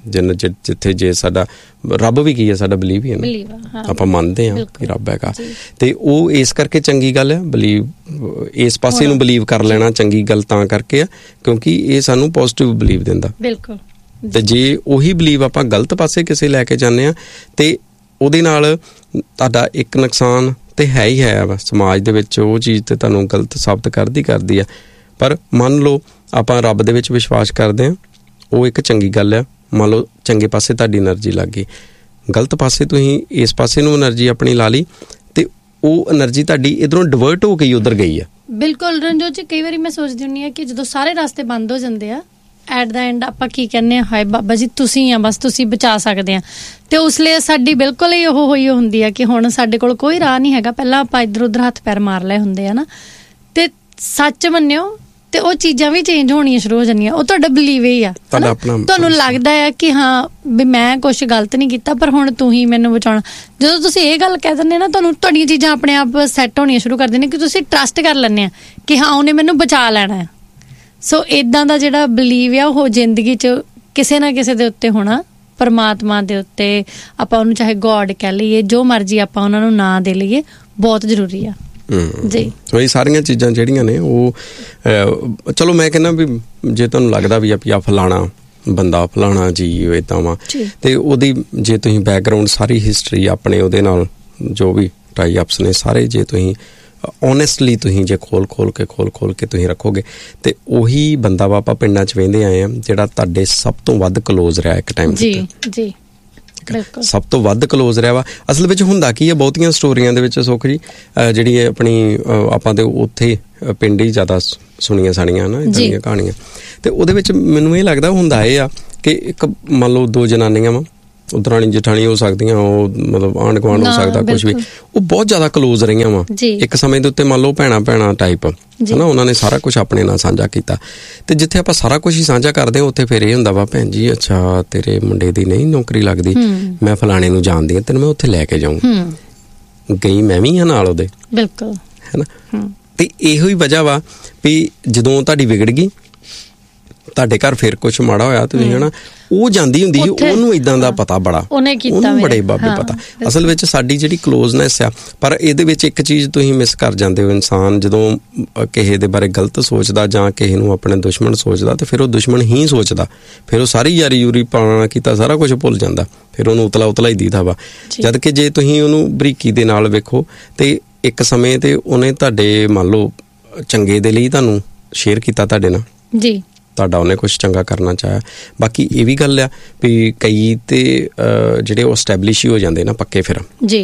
S1: ਜਿੱਥੇ ਜੇ ਸਾਡਾ ਰੱਬ ਵੀ ਕੀ ਹੈ, ਸਾਡਾ ਬਲੀਵ ਹੀ ਹੈ ਨਾ, ਆਪਾਂ ਮੰਨਦੇ ਹਾਂ ਕਿ ਰੱਬ ਹੈਗਾ। ਤੇ ਉਹ ਇਸ ਕਰਕੇ ਚੰਗੀ ਗੱਲ ਹੈ, ਬਲੀਵ ਇਸ ਪਾਸੇ ਨੂੰ ਬਲੀਵ ਕਰ ਲੈਣਾ ਚੰਗੀ ਗੱਲ ਤਾਂ ਕਰਕੇ ਆ ਕਿਉਂਕਿ ਇਹ ਸਾਨੂੰ ਪੋਜ਼ਿਟਿਵ ਬਲੀਵ ਦਿੰਦਾ। ਬਿਲਕੁਲ। ਤੇ ਜੇ ਉਹੀ ਬਲੀਵ ਆਪਾਂ ਗਲਤ ਪਾਸੇ ਕਿਸੇ ਲੈ ਕੇ ਜਾਂਦੇ ਹਾਂ ਤੇ ਉਹਦੇ ਨਾਲ ਤੁਹਾਡਾ ਇੱਕ ਨੁਕਸਾਨ ਤੇ ਹੈ ਹੀ ਹੈ ਵਾ ਸਮਾਜ ਦੇ ਵਿੱਚ, ਉਹ ਚੀਜ਼ ਤੇ ਤੁਹਾਨੂੰ ਗਲਤ ਸਾਬਤ ਕਰਦੀ ਆ। ਪਰ ਮੰਨ ਲਓ ਆਪਾਂ ਰੱਬ ਦੇ ਵਿੱਚ ਵਿਸ਼ਵਾਸ ਕਰਦੇ ਹਾਂ, ਉਹ ਇੱਕ ਚੰਗੀ ਗੱਲ ਆ। ਮੰਨ ਲਓ ਚੰਗੇ ਪਾਸੇ ਤੁਹਾਡੀ ਐਨਰਜੀ ਲੱਗ ਗਈ, ਗਲਤ ਪਾਸੇ ਤੁਸੀਂ ਇਸ ਪਾਸੇ ਨੂੰ ਐਨਰਜੀ ਆਪਣੀ ਲਾ ਲਈ ਤੇ ਉਹ ਐਨਰਜੀ ਤੁਹਾਡੀ ਇੱਧਰੋਂ ਡਿਵਰਟ ਹੋ ਗਈ, ਉੱਧਰ ਗਈ ਆ।
S3: ਬਿਲਕੁਲ ਰਣਜੋਤ ਜੀ, ਕਈ ਵਾਰੀ ਮੈਂ ਸੋਚਦੀ ਹੁੰਦੀ ਹਾਂ ਕਿ ਜਦੋਂ ਸਾਰੇ ਰਸਤੇ ਬੰਦ ਹੋ ਜਾਂਦੇ ਆ, ਐਟ ਦਾ ਐਂਡ ਆਪਾਂ ਕੀ ਕਹਿੰਦੇ ਹਾਂ, ਹਾਏ ਬਾਬਾ ਜੀ ਤੁਸੀਂ ਆ, ਬਸ ਤੁਸੀਂ ਬਚਾ ਸਕਦੇ ਆ। ਤੇ ਉਸ ਲਈ ਸਾਡੀ ਬਿਲਕੁਲ ਹੀ ਉਹ ਹੋਈ ਹੁੰਦੀ ਆ ਕਿ ਹੁਣ ਸਾਡੇ ਕੋਲ ਕੋਈ ਰਾਹ ਨਹੀਂ ਹੈਗਾ। ਪਹਿਲਾਂ ਆਪਾਂ ਇੱਧਰ ਉੱਧਰ ਹੱਥ ਪੈਰ ਮਾਰ ਲਏ ਹੁੰਦੇ ਆ ਨਾ, ਤੇ ਸੱਚ ਮੰਨਿਓ ਤੇ ਉਹ ਚੀਜ਼ਾਂ ਵੀ ਚੇਂਜ ਹੋਣੀਆਂ ਸ਼ੁਰੂ ਹੋ ਜਾਂਦੀਆਂ। ਉਹ ਤੁਹਾਡਾ ਬਲੀਵ ਹੀ ਆ, ਤੁਹਾਨੂੰ ਲੱਗਦਾ ਆ ਕਿ ਹਾਂ ਵੀ ਮੈਂ ਕੁਛ ਗਲਤ ਨਹੀਂ ਕੀਤਾ, ਪਰ ਹੁਣ ਤੂੰ ਹੀ ਮੈਨੂੰ ਬਚਾਉਣਾ। ਜਦੋਂ ਤੁਸੀਂ ਇਹ ਗੱਲ ਕਹਿ ਦਿੰਦੇ ਨਾ, ਤੁਹਾਨੂੰ ਤੁਹਾਡੀਆਂ ਚੀਜ਼ਾਂ ਆਪਣੇ ਆਪ ਸੈੱਟ ਹੋਣੀਆਂ ਸ਼ੁਰੂ ਕਰ ਦਿੰਦੀਆਂ ਕਿ ਤੁਸੀਂ ਟਰਸਟ ਕਰ ਲੈਂਦੇ ਆ ਕਿ ਹਾਂ ਉਹਨੇ ਮੈਨੂੰ ਬਚਾ ਲੈਣਾ ਹੈ। ਸੋ ਇੱਦਾਂ ਦਾ ਜਿਹੜਾ ਬਲੀਵ ਆ ਉਹ ਜ਼ਿੰਦਗੀ 'ਚ ਕਿਸੇ ਨਾ ਕਿਸੇ ਦੇ ਉੱਤੇ ਹੋਣਾ, ਪਰਮਾਤਮਾ ਦੇ ਉੱਤੇ, ਆਪਾਂ ਉਹਨੂੰ ਚਾਹੇ ਗੋਡ ਕਹਿ ਲਈਏ, ਜੋ ਮਰਜ਼ੀ ਆਪਾਂ ਉਹਨਾਂ ਨੂੰ ਨਾਂ ਦੇ ਲਈਏ, ਬਹੁਤ ਜ਼ਰੂਰੀ ਆ ਜੀ। ਸੋ ਇਹ ਸਾਰੀਆਂ ਚੀਜ਼ਾਂ ਜਿਹੜੀਆਂ ਨੇ ਉਹ ਚਲੋ ਮੈਂ ਕਹਿੰਦਾ ਵੀ ਜੇ ਤੁਹਾਨੂੰ ਲੱਗਦਾ ਵੀ ਆ ਫਲਾਣਾ
S1: ਬੰਦਾ ਫਲਾਣਾ ਜੀ ਇੱਦਾਂ ਵਾ, ਤੇ ਉਹਦੀ ਜੇ ਤੁਸੀਂ ਬੈਕਗਰਾਊਂਡ ਸਾਰੀ ਹਿਸਟਰੀ ਆਪਣੇ ਉਹਦੇ ਨਾਲ ਜੋ ਵੀ ਟਾਈ ਅਪਸ ਨੇ ਸਾਰੇ ਜੇ ਤੁਸੀਂ ਓਨੈਸਟਲੀ ਤੁਸੀਂ ਜੇ ਖੋਲ ਕੇ ਤੁਸੀਂ ਰੱਖੋਗੇ ਤੇ ਉਹੀ ਬੰਦਾ ਵਾ ਆਪਾਂ ਪਿੰਡਾਂ 'ਚ ਵੇਂਦੇ ਆਏ ਆ ਜਿਹੜਾ ਤੁਹਾਡੇ ਸਭ ਤੋਂ ਵੱਧ ਕਲੋਜ਼ ਰਿਹਾ ਇੱਕ ਟਾਈਮ ਤੇ। ਸਭ ਤੋਂ ਵੱਧ ਕਲੋਜ਼ ਰਿਹਾ ਵਾ। ਅਸਲ ਵਿੱਚ ਹੁੰਦਾ ਕੀ ਹੈ ਬਹੁਤੀਆਂ ਸਟੋਰੀਆਂ ਦੇ ਵਿੱਚ ਸੁੱਖ ਜੀ ਜਿਹੜੀ ਆਪਣੀ ਆਪਾਂ ਤੇ ਉੱਥੇ ਪਿੰਡ ਹੀ ਜ਼ਿਆਦਾ ਸੁਣੀਆਂ ਸਾਣੀਆਂ ਨਾ ਇੱਦਾਂ ਦੀਆਂ ਕਹਾਣੀਆਂ, ਤੇ ਉਹਦੇ ਵਿੱਚ ਮੈਨੂੰ ਇਹ ਲੱਗਦਾ ਹੁੰਦਾ ਇਹ ਆ ਕਿ ਇੱਕ ਮੰਨ ਲਓ ਦੋ ਜਨਾਨੀਆਂ ਵਾ, ਦਰਾਣੀ ਜਠਾਣੀ ਹੋ ਸਕਦੀਆਂ, ਉਹ ਮਤਲਬ ਆਂਢ ਗੁਆਂਢ ਹੋ ਸਕਦਾ ਕੁਛ ਵੀ, ਉਹ ਬਹੁਤ ਜ਼ਿਆਦਾ ਕਲੋਜ਼ ਰਹੀਆਂ ਵਾ ਇੱਕ ਸਮੇਂ ਦੇ ਉੱਤੇ, ਮੰਨ ਲਓ ਭੈਣਾਂ ਟਾਈਪ ਹਨਾ, ਉਹਨਾਂ ਨੇ ਸਾਰਾ ਕੁਛ ਆਪਣੇ ਨਾਲ ਸਾਂਝਾ ਕੀਤਾ। ਤੇ ਜਿੱਥੇ ਆਪਾਂ ਸਾਰਾ ਕੁਛ ਹੀ ਸਾਂਝਾ ਕਰਦੇ ਹਾਂ ਉੱਥੇ ਫਿਰ ਇਹ ਹੁੰਦਾ ਵਾ ਭੈਣ ਜੀ ਅੱਛਾ ਤੇਰੇ ਮੁੰਡੇ ਦੀ ਨਹੀਂ ਨੌਕਰੀ ਲੱਗਦੀ, ਮੈਂ ਫਲਾਣੇ ਨੂੰ ਜਾਣਦੀ ਹਾਂ, ਤੈਨੂੰ ਮੈਂ ਉੱਥੇ ਲੈ ਕੇ ਜਾਊਂ, ਗਈ ਮੈਂ ਵੀ ਹਾਂ ਨਾਲ ਉਹਦੇ, ਬਿਲਕੁਲ ਹੈ ਨਾ। ਤੇ ਇਹੋ ਹੀ ਵਜ੍ਹਾ ਵਾ ਵੀ ਜਦੋਂ ਤੁਹਾਡੀ ਵਿਗੜ ਗਈ, ਤੁਹਾਡੇ ਘਰ ਫਿਰ ਕੁਛ ਮਾੜਾ ਹੋਇਆ ਤੁਸੀਂ ਹਨਾ, ਉਹ ਜਾਂਦੀ ਹੁੰਦੀ ਸੀ, ਉਹਨੂੰ ਏਦਾਂ ਦਾ ਪਤਾ ਬੜਾ, ਉਹਨੂੰ ਬੜੇ ਬਾਬੇ ਪਤਾ। ਅਸਲ ਵਿੱਚ ਸਾਡੀ ਜਿਹੜੀ ਕਲੋਜ਼ਨੈਸ ਆ, ਪਰ ਇਹਦੇ ਵਿੱਚ ਇੱਕ ਚੀਜ਼ ਤੁਸੀਂ ਮਿਸ ਕਰ ਜਾਂਦੇ ਹੋ, ਇਨਸਾਨ ਜਦੋਂ ਕਿਸੇ ਦੇ ਬਾਰੇ ਗਲਤ ਸੋਚਦਾ ਜਾਂ ਕਿਸੇ ਨੂੰ ਆਪਣੇ ਦੁਸ਼ਮਣ ਸੋਚਦਾ ਤੇ ਫਿਰ ਉਹ ਦੁਸ਼ਮਣ ਹੀ ਸੋਚਦਾ, ਫਿਰ ਉਹ ਸਾਰੀ ਯਾਰੀ ਯੂਰੀ ਪਾਉਣਾ ਕੀਤਾ ਸਾਰਾ ਕੁਛ ਭੁੱਲ ਜਾਂਦਾ, ਫਿਰ ਉਹਨੂੰ ਉਤਲਾ ਹੀ ਦੀਦਾ ਵਾ। ਜਦ ਕਿ ਜੇ ਤੁਸੀਂ ਉਹਨੂੰ ਬਰੀਕੀ ਦੇ ਨਾਲ ਵੇਖੋ ਤੇ ਇੱਕ ਸਮੇਂ ਤੇ ਉਹਨੇ ਤੁਹਾਡੇ ਮੰਨ ਲਓ ਚੰਗੇ ਦੇ ਲਈ ਤੁਹਾਨੂੰ ਸ਼ੇਅਰ ਕੀਤਾ ਤੁਹਾਡੇ ਨਾਲ ਜੀ, ਤੁਹਾਡਾ ਉਹਨੇ ਕੁਛ ਚੰਗਾ ਕਰਨਾ ਚਾਹਿਆ। ਬਾਕੀ ਇਹ ਵੀ ਗੱਲ ਆ ਵੀ ਕਈ ਤੇ ਜਿਹੜੇ ਉਹ ਐਸਟੈਬਲਿਸ਼ ਹੀ ਹੋ ਜਾਂਦੇ ਨਾ ਪੱਕੇ ਫਿਰ ਜੀ,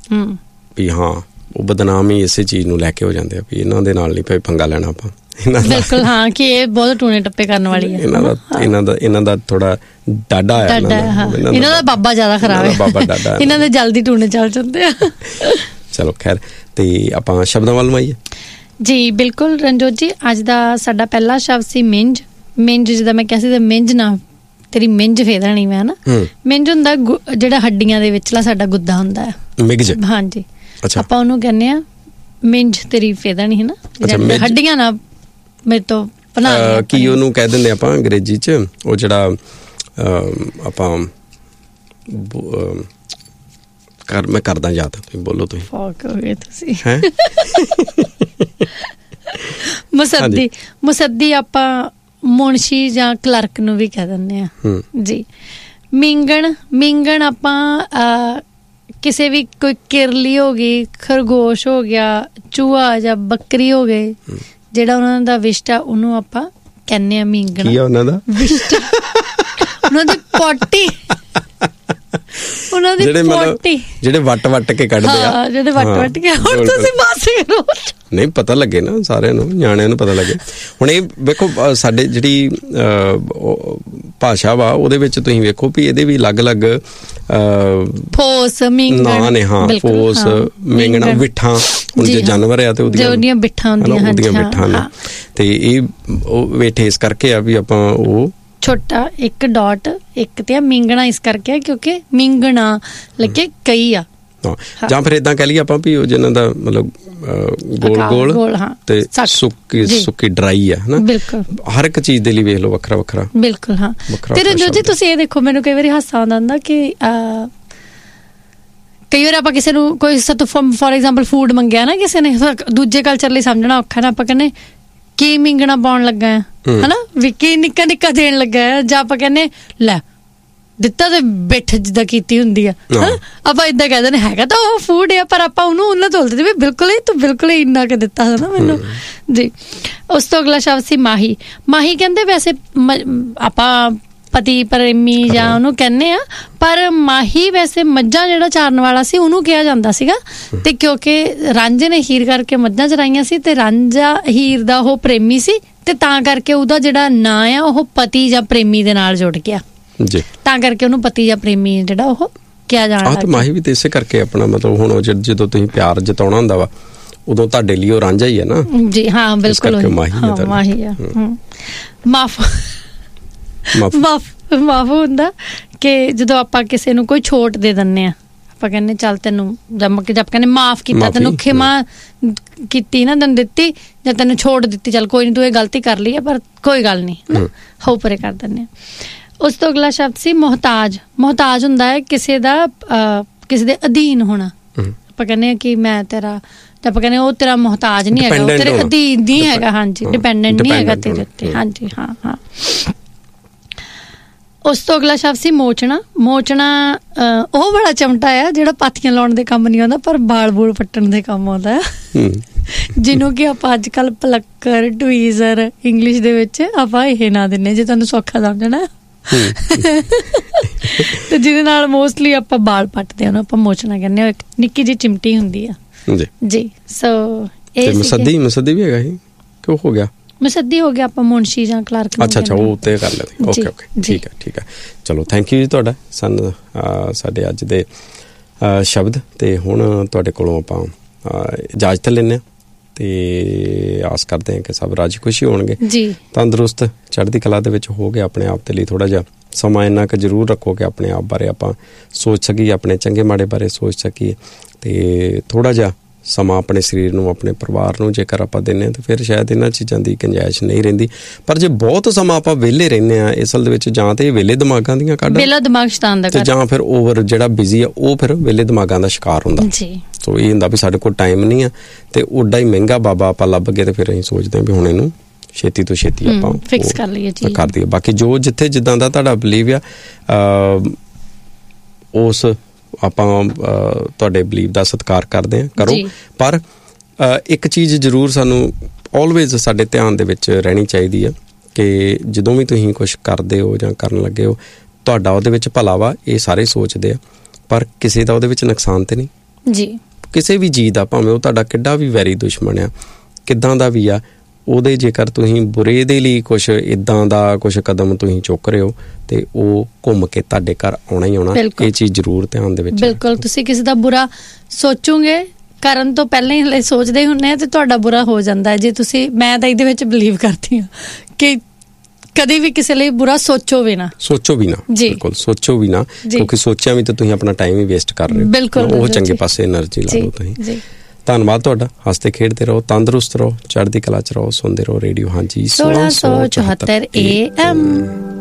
S1: ਵੀ ਹਾਂ ਉਹ ਬਦਨਾਮ ਹੀ ਇਸੇ ਚੀਜ਼ ਨੂੰ ਲੈ ਕੇ ਹੋ ਜਾਂਦੇ ਆ ਵੀ ਇਹਨਾਂ ਦੇ ਨਾਲ ਨਹੀਂ ਭਾਈ ਪੰਗਾ ਲੈਣਾ ਆਪਾਂ, ਬਿਲਕੁਲ ਹਾਂ ਕਿ ਇਹ ਬਹੁਤ ਟੂਣੇ ਟੱਪੇ ਕਰਨ ਵਾਲੀ ਹੈ, ਇਹਨਾਂ ਦਾ ਥੋੜਾ ਡਾਡਾ ਆ, ਇਹਨਾਂ ਦਾ ਬਾਬਾ ਜ਼ਿਆਦਾ ਖਰਾਬ ਹੈ, ਬਾਬਾ ਡਾਡਾ, ਇਹਨਾਂ ਦੇ ਜਲਦੀ ਟੂਣੇ ਚੱਲ ਜਾਂਦੇ ਆ। ਚਲੋ ਖੈਰ, ਤੇ ਆਪਾਂ ਸ਼ਬਦਾਂ ਵੱਲ ਆਈਏ ਜੀ। ਬਿਲਕੁਲ ਰਣਜੋਤ ਜੀ, ਅੱਜ ਦਾ ਸਾਡਾ ਪਹਿਲਾ ਸ਼ਬਦ ਸੀ ਮਿੰਜ। ਮਿੰਜ ਜਿੱਦਾਂ ਮੈਂ ਕਿਹਾ ਸੀ ਤੇ ਮਿੰਜ ਨਾ ਤੇਰੀ ਮਿੰਜ ਫੇਰਣੀ ਮੈਂ ਨਾ, ਮਿੰਜ ਹੁੰਦਾ ਜਿਹੜਾ ਹੱਡੀਆਂ ਦੇ ਵਿਚਲਾ ਸਾਡਾ ਗੁੱਦਾ ਹੁੰਦਾ ਹੈ, ਮਿਗਜ, ਹਾਂਜੀ ਆਪਾਂ ਉਹਨੂੰ ਕਹਿੰਦੇ ਆ ਮਿੰਜ ਤੇਰੀ ਫੇਰਣੀ ਹੈ ਨਾ, ਹੱਡੀਆਂ ਨਾ ਮੇਰੇ ਤੋਂ ਬਣਾ ਕੀ ਉਹਨੂੰ ਕਹਿ ਦਿੰਦੇ ਆਪਾਂ ਅੰਗਰੇਜ਼ੀ ਚ, ਉਹ ਜਿਹੜਾ ਆਪਾਂ ਮੈਂ ਕਰਦਾ ਯਾਦ, ਤੁਸੀਂ ਬੋਲੋ, ਤੁਸੀਂ ਮੁਸੱਦੀ ਆਪਾਂ ਮੁਨਸ਼ੀ ਜਾਂ ਕਲਰਕ ਨੂੰ ਵੀ ਕਹਿ ਦਿੰਦੇ ਆ ਜੀ। ਮਿੰਗਣ ਆਪਾਂ ਕਿਸੇ ਵੀ ਕੋਈ ਕਿਰਲੀ ਹੋ ਗਈ, ਖਰਗੋਸ਼ ਹੋ ਗਿਆ, ਚੂਹਾ ਜਾਂ ਬੱਕਰੀ ਹੋ ਗਏ, ਜਿਹੜਾ ਉਹਨਾਂ ਦਾ ਵਿਸ਼ਟਾ ਉਹਨੂੰ ਆਪਾਂ ਕਹਿੰਦੇ ਆ ਮਿੰਗਣਾ। ਕੀ ਆ ਉਹਨਾਂ ਦਾ ਵਿਸ਼ਟਾ? ਉਹਨਾਂ ਦੀ ਪੋਟੀ, ਉਹਨਾਂ ਦੀ ਪੋਟੀ, ਜਿਹੜੇ ਵੱਟ ਕੇ ਕੱਢਦੇ ਆ, ਜਿਹੜੇ ਵੱਟ ਕੇ। ਹੁਣ ਤੁਸੀਂ ਮਾਸੇ ਕਰੋ, ਨਹੀਂ ਪਤਾ ਲੱਗੇ ਨਾ ਸਾਰਿਆਂ ਨੂੰ, ਨਿਆਣਿਆਂ ਨੂੰ ਪਤਾ ਲੱਗੇ। ਹੁਣ ਇਹ ਵੇਖੋ ਸਾਡੇ ਜਿਹੜੀ ਭਾਸ਼ਾ ਵਾ ਉਹਦੇ ਵਿੱਚ ਤੁਸੀਂ ਵੇਖੋ ਵੀ ਇਹਦੇ ਵੀ ਅਲੱਗ-ਅਲੱਗ ਫੋਸ ਨਾਂ ਨੇ। ਹਾਂ, ਫੋਸ, ਮਿੰਗਣਾ, ਬਿੱਠਾਂ, ਹੁਣ ਜੇ ਜਾਨਵਰ ਆ ਤੇ ਉਹਦੀਆਂ ਬਿੱਠਾਂ ਹੁੰਦੀਆਂ, ਉਹਦੀਆਂ ਬਿੱਠਾਂ ਨੇ। ਤੇ ਇਹ ਵੇਠੇ ਇਸ ਕਰਕੇ ਆ ਵੀ ਆਪਾਂ ਉਹ ਛੋਟਾ ਇੱਕ ਡਾਟ ਇੱਕ ਤੇ ਮਿੰਗਣਾ ਇਸ ਕਰਕੇ ਆ ਕਿਉਂਕਿ ਮਿੰਗਣਾ ਲੱਗੇ ਕਈ ਆ, ਜਾਂ ਫਿਰ ਏਦਾਂ ਕਹਿ ਲਈਏ ਆਪਾਂ ਵੀ ਉਹ ਜਿਹਨਾਂ ਦਾ ਮਤਲਬ ਗੋਲ ਤੇ ਸੁੱਕੀ ਡਰਾਈ ਆ ਹਨਾ, ਬਿਲਕੁਲ ਹਰ ਇੱਕ ਚੀਜ਼ ਦੇ ਲਈ ਵੇਖ ਲਓ ਵੱਖਰਾ ਵੱਖਰਾ, ਬਿਲਕੁਲ ਹਾਂ। ਤੇ ਰਣਜੋਤ ਜੀ ਤੁਸੀਂ ਇਹ ਦੇਖੋ, ਮੈਨੂੰ ਕਈ ਵਾਰੀ ਹਾਸਾ ਆਉਂਦਾ ਹੁੰਦਾ ਕਿ ਕਈ ਵਾਰ ਆਪਾਂ ਕਿਸੇ ਨੂੰ ਕੋਈ ਫੋਰ ਐਗਜ਼ਾਮਪਲ ਫੂਡ ਮੰਗਿਆ ਨਾ ਕਿਸੇ ਨੇ, ਦੂਜੇ ਕਲਚਰ ਲਈ ਸਮਝਣਾ ਔਖਾ ਨਾ, ਆਪਾਂ ਕਹਿੰਦੇ ਕੀ ਮਿੰਗਣਾ ਪਾਉਣ ਲੱਗਾ ਆ ਹਨਾ, ਵੀ ਕੀ ਨਿੱਕਾ ਨਿੱਕਾ ਦੇਣ ਲੱਗਾ ਆ, ਜਾਂ ਆਪਾਂ ਕਹਿੰਦੇ ਲੈ ਦਿੱਤਾ ਤੇ ਬਿੱਠ ਜਿੱਦਾਂ ਕੀਤੀ ਹੁੰਦੀ ਆ ਹਨਾ, ਆਪਾਂ ਏਦਾਂ ਕਹਿ ਦਿੰਦੇ ਹੈਗਾ ਤਾਂ ਉਹ ਫੂਡ ਆ, ਪਰ ਆਪਾਂ ਉਹਨੂੰ ਉਹਨਾਂ ਤੋਲਦੇ ਵੀ ਬਿਲਕੁਲ ਹੀ ਤੂੰ ਬਿਲਕੁਲ ਹੀ ਇੰਨਾ ਕੁ ਦਿੱਤਾ ਨਾ ਮੈਨੂੰ ਜੀ। ਉਸ ਤੋਂ ਅਗਲਾ ਸ਼ਬਦ ਸੀ ਮਾਹੀ। ਮਾਹੀ ਕਹਿੰਦੇ ਵੈਸੇ ਆਪਾਂ ਪਤੀ ਪ੍ਰੇਮੀ ਜਾਂ ਉਹਨੂੰ ਕਹਿੰਦੇ ਆ, ਪਰ ਮਾਹੀ ਵੈਸੇ ਮੱਝਾਂ ਜਿਹੜਾ ਚਾਰਨ ਵਾਲਾ ਸੀ ਉਹਨੂੰ ਕਿਹਾ ਜਾਂਦਾ ਸੀਗਾ। ਤੇ ਕਿਉਂਕਿ ਰਾਂਝੇ ਨੇ ਹੀਰ ਕਰਕੇ ਮੱਝਾਂ ਚਰਾਈਆਂ ਸੀ ਤੇ ਰਾਂਝਾ ਹੀਰ ਦਾ ਉਹ ਪ੍ਰੇਮੀ ਸੀ, ਤੇ ਤਾਂ ਕਰਕੇ ਉਹਦਾ ਜਿਹੜਾ ਨਾਂ ਆ ਉਹ ਪਤੀ ਜਾਂ ਪ੍ਰੇਮੀ ਦੇ ਨਾਲ ਜੁੜ ਗਿਆ ਜੀ, ਤਾਂ ਕਰਕੇ ਉਹਨੂੰ ਪਤੀ ਜਾਂ ਪ੍ਰੇਮੀ ਜਿਹੜਾ ਉਹ ਕਿਹਾ ਜਾਣ ਲੱਗਾ। ਮਾਹੀ ਵੀ ਤੇ ਇਸੇ ਕਰਕੇ ਆਪਣਾ ਮਤਲਬ ਹੁਣ ਜਦੋਂ ਤੁਸੀਂ ਪਿਆਰ ਜਤਾਉਣਾ ਹੁੰਦਾ ਵਾ ਉਦੋਂ ਤੁਹਾਡੇ ਲਈ ਉਹ ਰਾਂਝਾ ਹੀ ਹੈ ਨਾ ਜੀ। ਹਾਂ ਬਿਲਕੁਲ ਮਾਹੀ ਆ। ਮਾਫ ਹੁੰਦਾ ਕਿ ਜਦੋਂ ਆਪਾਂ ਕਿਸੇ ਨੂੰ ਕੋਈ ਛੋਟ ਦੇ ਦਿੰਦੇ ਆ, ਆਪਾਂ ਕਹਿੰਦੇ ਚੱਲ ਤੈਨੂੰ ਜਦ ਕਹਿੰਦੇ ਮਾਫ ਕੀਤਾ, ਤੈਨੂੰ ਖਿਮਾ ਕੀਤੀ ਨਾ, ਤੈਨੂੰ ਦਿੱਤੀ ਜਾਂ ਤੈਨੂੰ ਛੋਟ ਦਿੱਤੀ, ਚੱਲ ਕੋਈ ਨੀ ਤੂੰ ਇਹ ਗਲਤੀ ਕਰ ਲਈ ਹੈ ਪਰ ਕੋਈ ਗੱਲ ਨਹੀਂ, ਹੋ ਪਰੇ ਕਰ ਦਿੰਦੇ ਆ। ਉਸ ਤੋਂ ਅਗਲਾ ਸ਼ਬਦ ਸੀ ਮੁਹਤਾਜ। ਮੁਹਤਾਜ ਹੁੰਦਾ ਹੈ ਕਿਸੇ ਦਾ ਕਿਸੇ ਦੇ ਅਧੀਨ ਹੋਣਾ। ਆਪਾਂ ਕਹਿੰਦੇ ਆ ਕਿ ਮੈਂ ਤੇਰਾ, ਤੇ ਆਪਾਂ ਕਹਿੰਦੇ ਉਹ ਤੇਰਾ ਮੁਹਤਾਜ ਨਹੀਂ ਹੈਗਾ, ਉਹ ਤੇਰੇ ਅਧੀਨ ਨਹੀਂ ਹੈਗਾ, ਹਾਂਜੀ ਡਿਪੈਂਡੈਂਟ ਨਹੀਂ ਹੈਗਾ ਤੇਰੇ ਉੱਤੇ, ਹਾਂਜੀ ਹਾਂ ਹਾਂ।
S3: ਉਸ ਤੋਂ ਅਗਲਾ ਸ਼ਬਦ ਸੀ ਮੋਚਣਾ। ਮੋਚਣਾ ਉਹ ਬੜਾ ਚਮਟਾ ਆ ਜਿਹੜਾ ਪਾਥੀਆਂ ਲਾਉਣ ਦੇ ਕੰਮ ਨਹੀਂ ਆਉਂਦਾ, ਪਰ ਬਾਲ ਬੂਲ ਪੱਟਣ ਦੇ ਕੰਮ ਆਉਂਦਾ, ਜਿਹਨੂੰ ਕਿ ਆਪਾਂ ਅੱਜ ਕੱਲ੍ਹ ਪਲੱਕਰ, ਟਵੀਜ਼ਰ ਇੰਗਲਿਸ਼ ਦੇ ਵਿੱਚ ਆਪਾਂ ਇਹ ਨਾਂ ਦਿੰਦੇ ਜੇ ਤੁਹਾਨੂੰ ਸੌਖਾ ਸਮਝਣਾ। ਤੇ ਜਿਹਦੇ ਨਾਲ ਮੋਸਟਲੀ ਆਪਾਂ ਬਾਲ ਪੱਟਦੇ ਹਾਂ, ਉਹਨੂੰ ਆਪਾਂ ਮੋਚਣਾ ਕਹਿੰਦੇ ਹਾਂ। ਇੱਕ ਨਿੱਕੀ ਜਿਹੀ ਚਿਮਟੀ ਹੁੰਦੀ ਆ ਜੀ। ਸੋ ਇਹ
S1: ਮਸੱਦੀ ਵੀ ਹੈਗਾ ਇਹ ਕਿ ਉਹ ਹੋ ਗਿਆ
S3: ਮਸੱਦੀ ਹੋ ਗਿਆ, ਆਪਾਂ ਮੁਨਸ਼ੀ ਜਾਂ ਕਲਰਕ।
S1: ਅੱਛਾ ਉਹ ਉੱਤੇ ਕਰ ਲੈਂਦੇ। ਓਕੇ ਠੀਕ ਹੈ। ਚਲੋ ਥੈਂਕ ਯੂ ਜੀ ਤੁਹਾਡਾ ਸਾਡੇ ਅੱਜ ਦੇ ਸ਼ਬਦ। ਤੇ ਹੁਣ ਤੁਹਾਡੇ ਕੋਲੋਂ ਆਪਾਂ ਇਜਾਜ਼ਤ ਲੈਂਦੇ ਹਾਂ ਤੇ ਆਸ ਕਰਦੇ ਹਾਂ ਕਿ ਸਭ ਰਾਜੀ ਖੁਸ਼ੀ ਹੋਣਗੇ
S3: ਜੀ,
S1: ਤੰਦਰੁਸਤ ਚੜ੍ਹਦੀ ਕਲਾ ਦੇ ਵਿੱਚ ਹੋ ਗਏ। ਆਪਣੇ ਆਪ ਦੇ ਲਈ ਥੋੜ੍ਹਾ ਜਿਹਾ ਸਮਾਂ ਇੰਨਾ ਕੁ ਜ਼ਰੂਰ ਰੱਖੋ ਕਿ ਆਪਣੇ ਆਪ ਬਾਰੇ ਆਪਾਂ ਸੋਚ ਸਕੀਏ, ਆਪਣੇ ਚੰਗੇ ਮਾੜੇ ਬਾਰੇ ਸੋਚ ਸਕੀਏ। ਤੇ ਥੋੜ੍ਹਾ ਜਿਹਾ ਸਮਾਂ ਆਪਣੇ ਸਰੀਰ ਨੂੰ, ਆਪਣੇ ਪਰਿਵਾਰ ਨੂੰ ਜੇਕਰ ਆਪਾਂ ਦਿੰਦੇ ਹਾਂ ਤਾਂ ਫਿਰ ਸ਼ਾਇਦ ਇਹਨਾਂ ਚੀਜ਼ਾਂ ਦੀ ਗੁੰਜਾਇਸ਼ ਨਹੀਂ ਰਹਿੰਦੀ। ਪਰ ਜੇ ਬਹੁਤ ਸਮਾਂ ਆਪਾਂ ਵਿਹਲੇ ਰਹਿੰਦੇ ਹਾਂ ਅਸਲ ਦੇ ਵਿੱਚ, ਜਾਂ ਤਾਂ ਇਹ ਵਿਹਲੇ ਦਿਮਾਗਾਂ ਦੀਆਂ ਕੱਢ
S3: ਦਿਮਾਗ ਸ਼ੈਤਾਨ ਦਾ,
S1: ਜਾਂ ਫਿਰ ਓਵਰ ਜਿਹੜਾ ਬਿਜ਼ੀ ਆ ਉਹ ਫਿਰ ਵਿਹਲੇ ਦਿਮਾਗਾਂ ਦਾ ਸ਼ਿਕਾਰ ਹੁੰਦਾ ਜੀ। ਸੋ ਇਹ ਹੁੰਦਾ ਵੀ ਸਾਡੇ ਕੋਲ ਟਾਈਮ ਨਹੀਂ ਆ ਤੇ ਉੱਡਾ ਹੀ ਮਹਿੰਗਾ ਬਾਬਾ ਆਪਾਂ ਲੱਭ ਗਏ ਤੇ ਫਿਰ ਅਸੀਂ ਸੋਚਦੇ ਹਾਂ ਵੀ ਹੁਣ ਇਹਨੂੰ ਛੇਤੀ ਤੋਂ ਛੇਤੀ ਆਪਾਂ
S3: ਫਿਕਸ ਕਰ ਲਈਏ ਜੀ,
S1: ਕਰ ਦਈਏ। ਬਾਕੀ ਜੋ ਜਿੱਥੇ ਜਿੱਦਾਂ ਦਾ ਤੁਹਾਡਾ ਬਲੀਵ ਆ ਉਸ ਆਪਾਂ ਤੁਹਾਡੇ ਬਲੀਵ ਦਾ ਸਤਿਕਾਰ ਕਰਦੇ ਹਾਂ, ਕਰੋ। ਪਰ ਇੱਕ ਚੀਜ਼ ਜ਼ਰੂਰ ਸਾਨੂੰ ਆਲਵੇਜ਼ ਸਾਡੇ ਧਿਆਨ ਦੇ ਵਿੱਚ ਰਹਿਣੀ ਚਾਹੀਦੀ ਆ ਕਿ ਜਦੋਂ ਵੀ ਤੁਸੀਂ ਕੁਛ ਕਰਦੇ ਹੋ ਜਾਂ ਕਰਨ ਲੱਗੇ ਹੋ, ਤੁਹਾਡਾ ਉਹਦੇ ਵਿੱਚ ਭਲਾ ਵਾ, ਇਹ ਸਾਰੇ ਸੋਚਦੇ ਆ, ਪਰ ਕਿਸੇ ਦਾ ਉਹਦੇ ਵਿੱਚ ਨੁਕਸਾਨ ਤੇ ਨਹੀਂ
S3: ਜੀ। ਕਿਸੇ
S1: ਵੀ ਚੀਜ਼ ਦਾ, ਭਾਵੇਂ ਉਹ ਤੁਹਾਡਾ ਕਿੱਡਾ ਵੀ ਵੈਰੀ ਦੁਸ਼ਮਣ ਆ, ਕਿੱਦਾਂ ਦਾ ਵੀ ਆ, ਉਹਦੇ ਜੇਕਰ ਤੁਸੀਂ ਬੁਰੇ ਦੇ ਲਈ ਕੁਛ ਇੱਦਾਂ ਦਾ ਕੁਛ ਕਦਮ ਤੁਸੀਂ ਚੁੱਕ ਰਹੇ ਹੋ ਤੇ ਉਹ ਘੁੰਮ ਕੇ ਤੁਹਾਡੇ ਘਰ ਆਉਣਾ ਹੀ ਆਉਣਾ। ਇਹ ਚੀਜ਼ ਜ਼ਰੂਰ ਧਿਆਨ ਦੇ ਵਿੱਚ।
S3: ਬਿਲਕੁਲ, ਤੁਸੀਂ ਕਿਸੇ ਦਾ ਬੁਰਾ ਸੋਚੋਗੇ ਕਰਨ ਤੋਂ ਪਹਿਲਾਂ ਹੀ ਹਲੇ ਸੋਚਦੇ ਹੁੰਦੇ ਆ ਤੇ ਤੁਹਾਡਾ ਬੁਰਾ ਹੋ ਜਾਂਦਾ ਹੈ। ਜੇ ਤੁਸੀਂ, ਮੈਂ ਤਾਂ ਇਹਦੇ ਵਿੱਚ ਬਿਲੀਵ ਕਰਦੀ ਹਾਂ ਕਿ ਕਦੇ ਵੀ ਕਿਸੇ ਲਈ ਬੁਰਾ ਸੋਚੋ ਵੀ ਨਾ ਬਿਲਕੁਲ ਸੋਚੋ ਵੀ ਨਾ, ਕਿਉਂਕਿ ਸੋਚਿਆ ਵੀ ਤਾਂ ਤੁਸੀਂ ਆਪਣਾ ਟਾਈਮ ਹੀ ਵੇਸਟ ਕਰ ਰਹੇ ਹੋ। ਬਿਲਕੁਲ, ਉਹ ਚੰਗੇ ਪਾਸੇ એનર્ਜੀ ਲਾ ਲਓ ਤੁਸੀਂ। ਧੰਨਵਾਦ ਤੁਹਾਡਾ। ਹੱਸਦੇ ਖੇਡਦੇ ਰਹੋ, ਤੰਦਰੁਸਤ ਰਹੋ, ਚੜ੍ਹਦੀ ਕਲਾ ਚ ਰਹੋ, ਸੁਣਦੇ ਰਹੋ ਰੇਡੀਓ ਹਾਂਜੀ 1674 AM।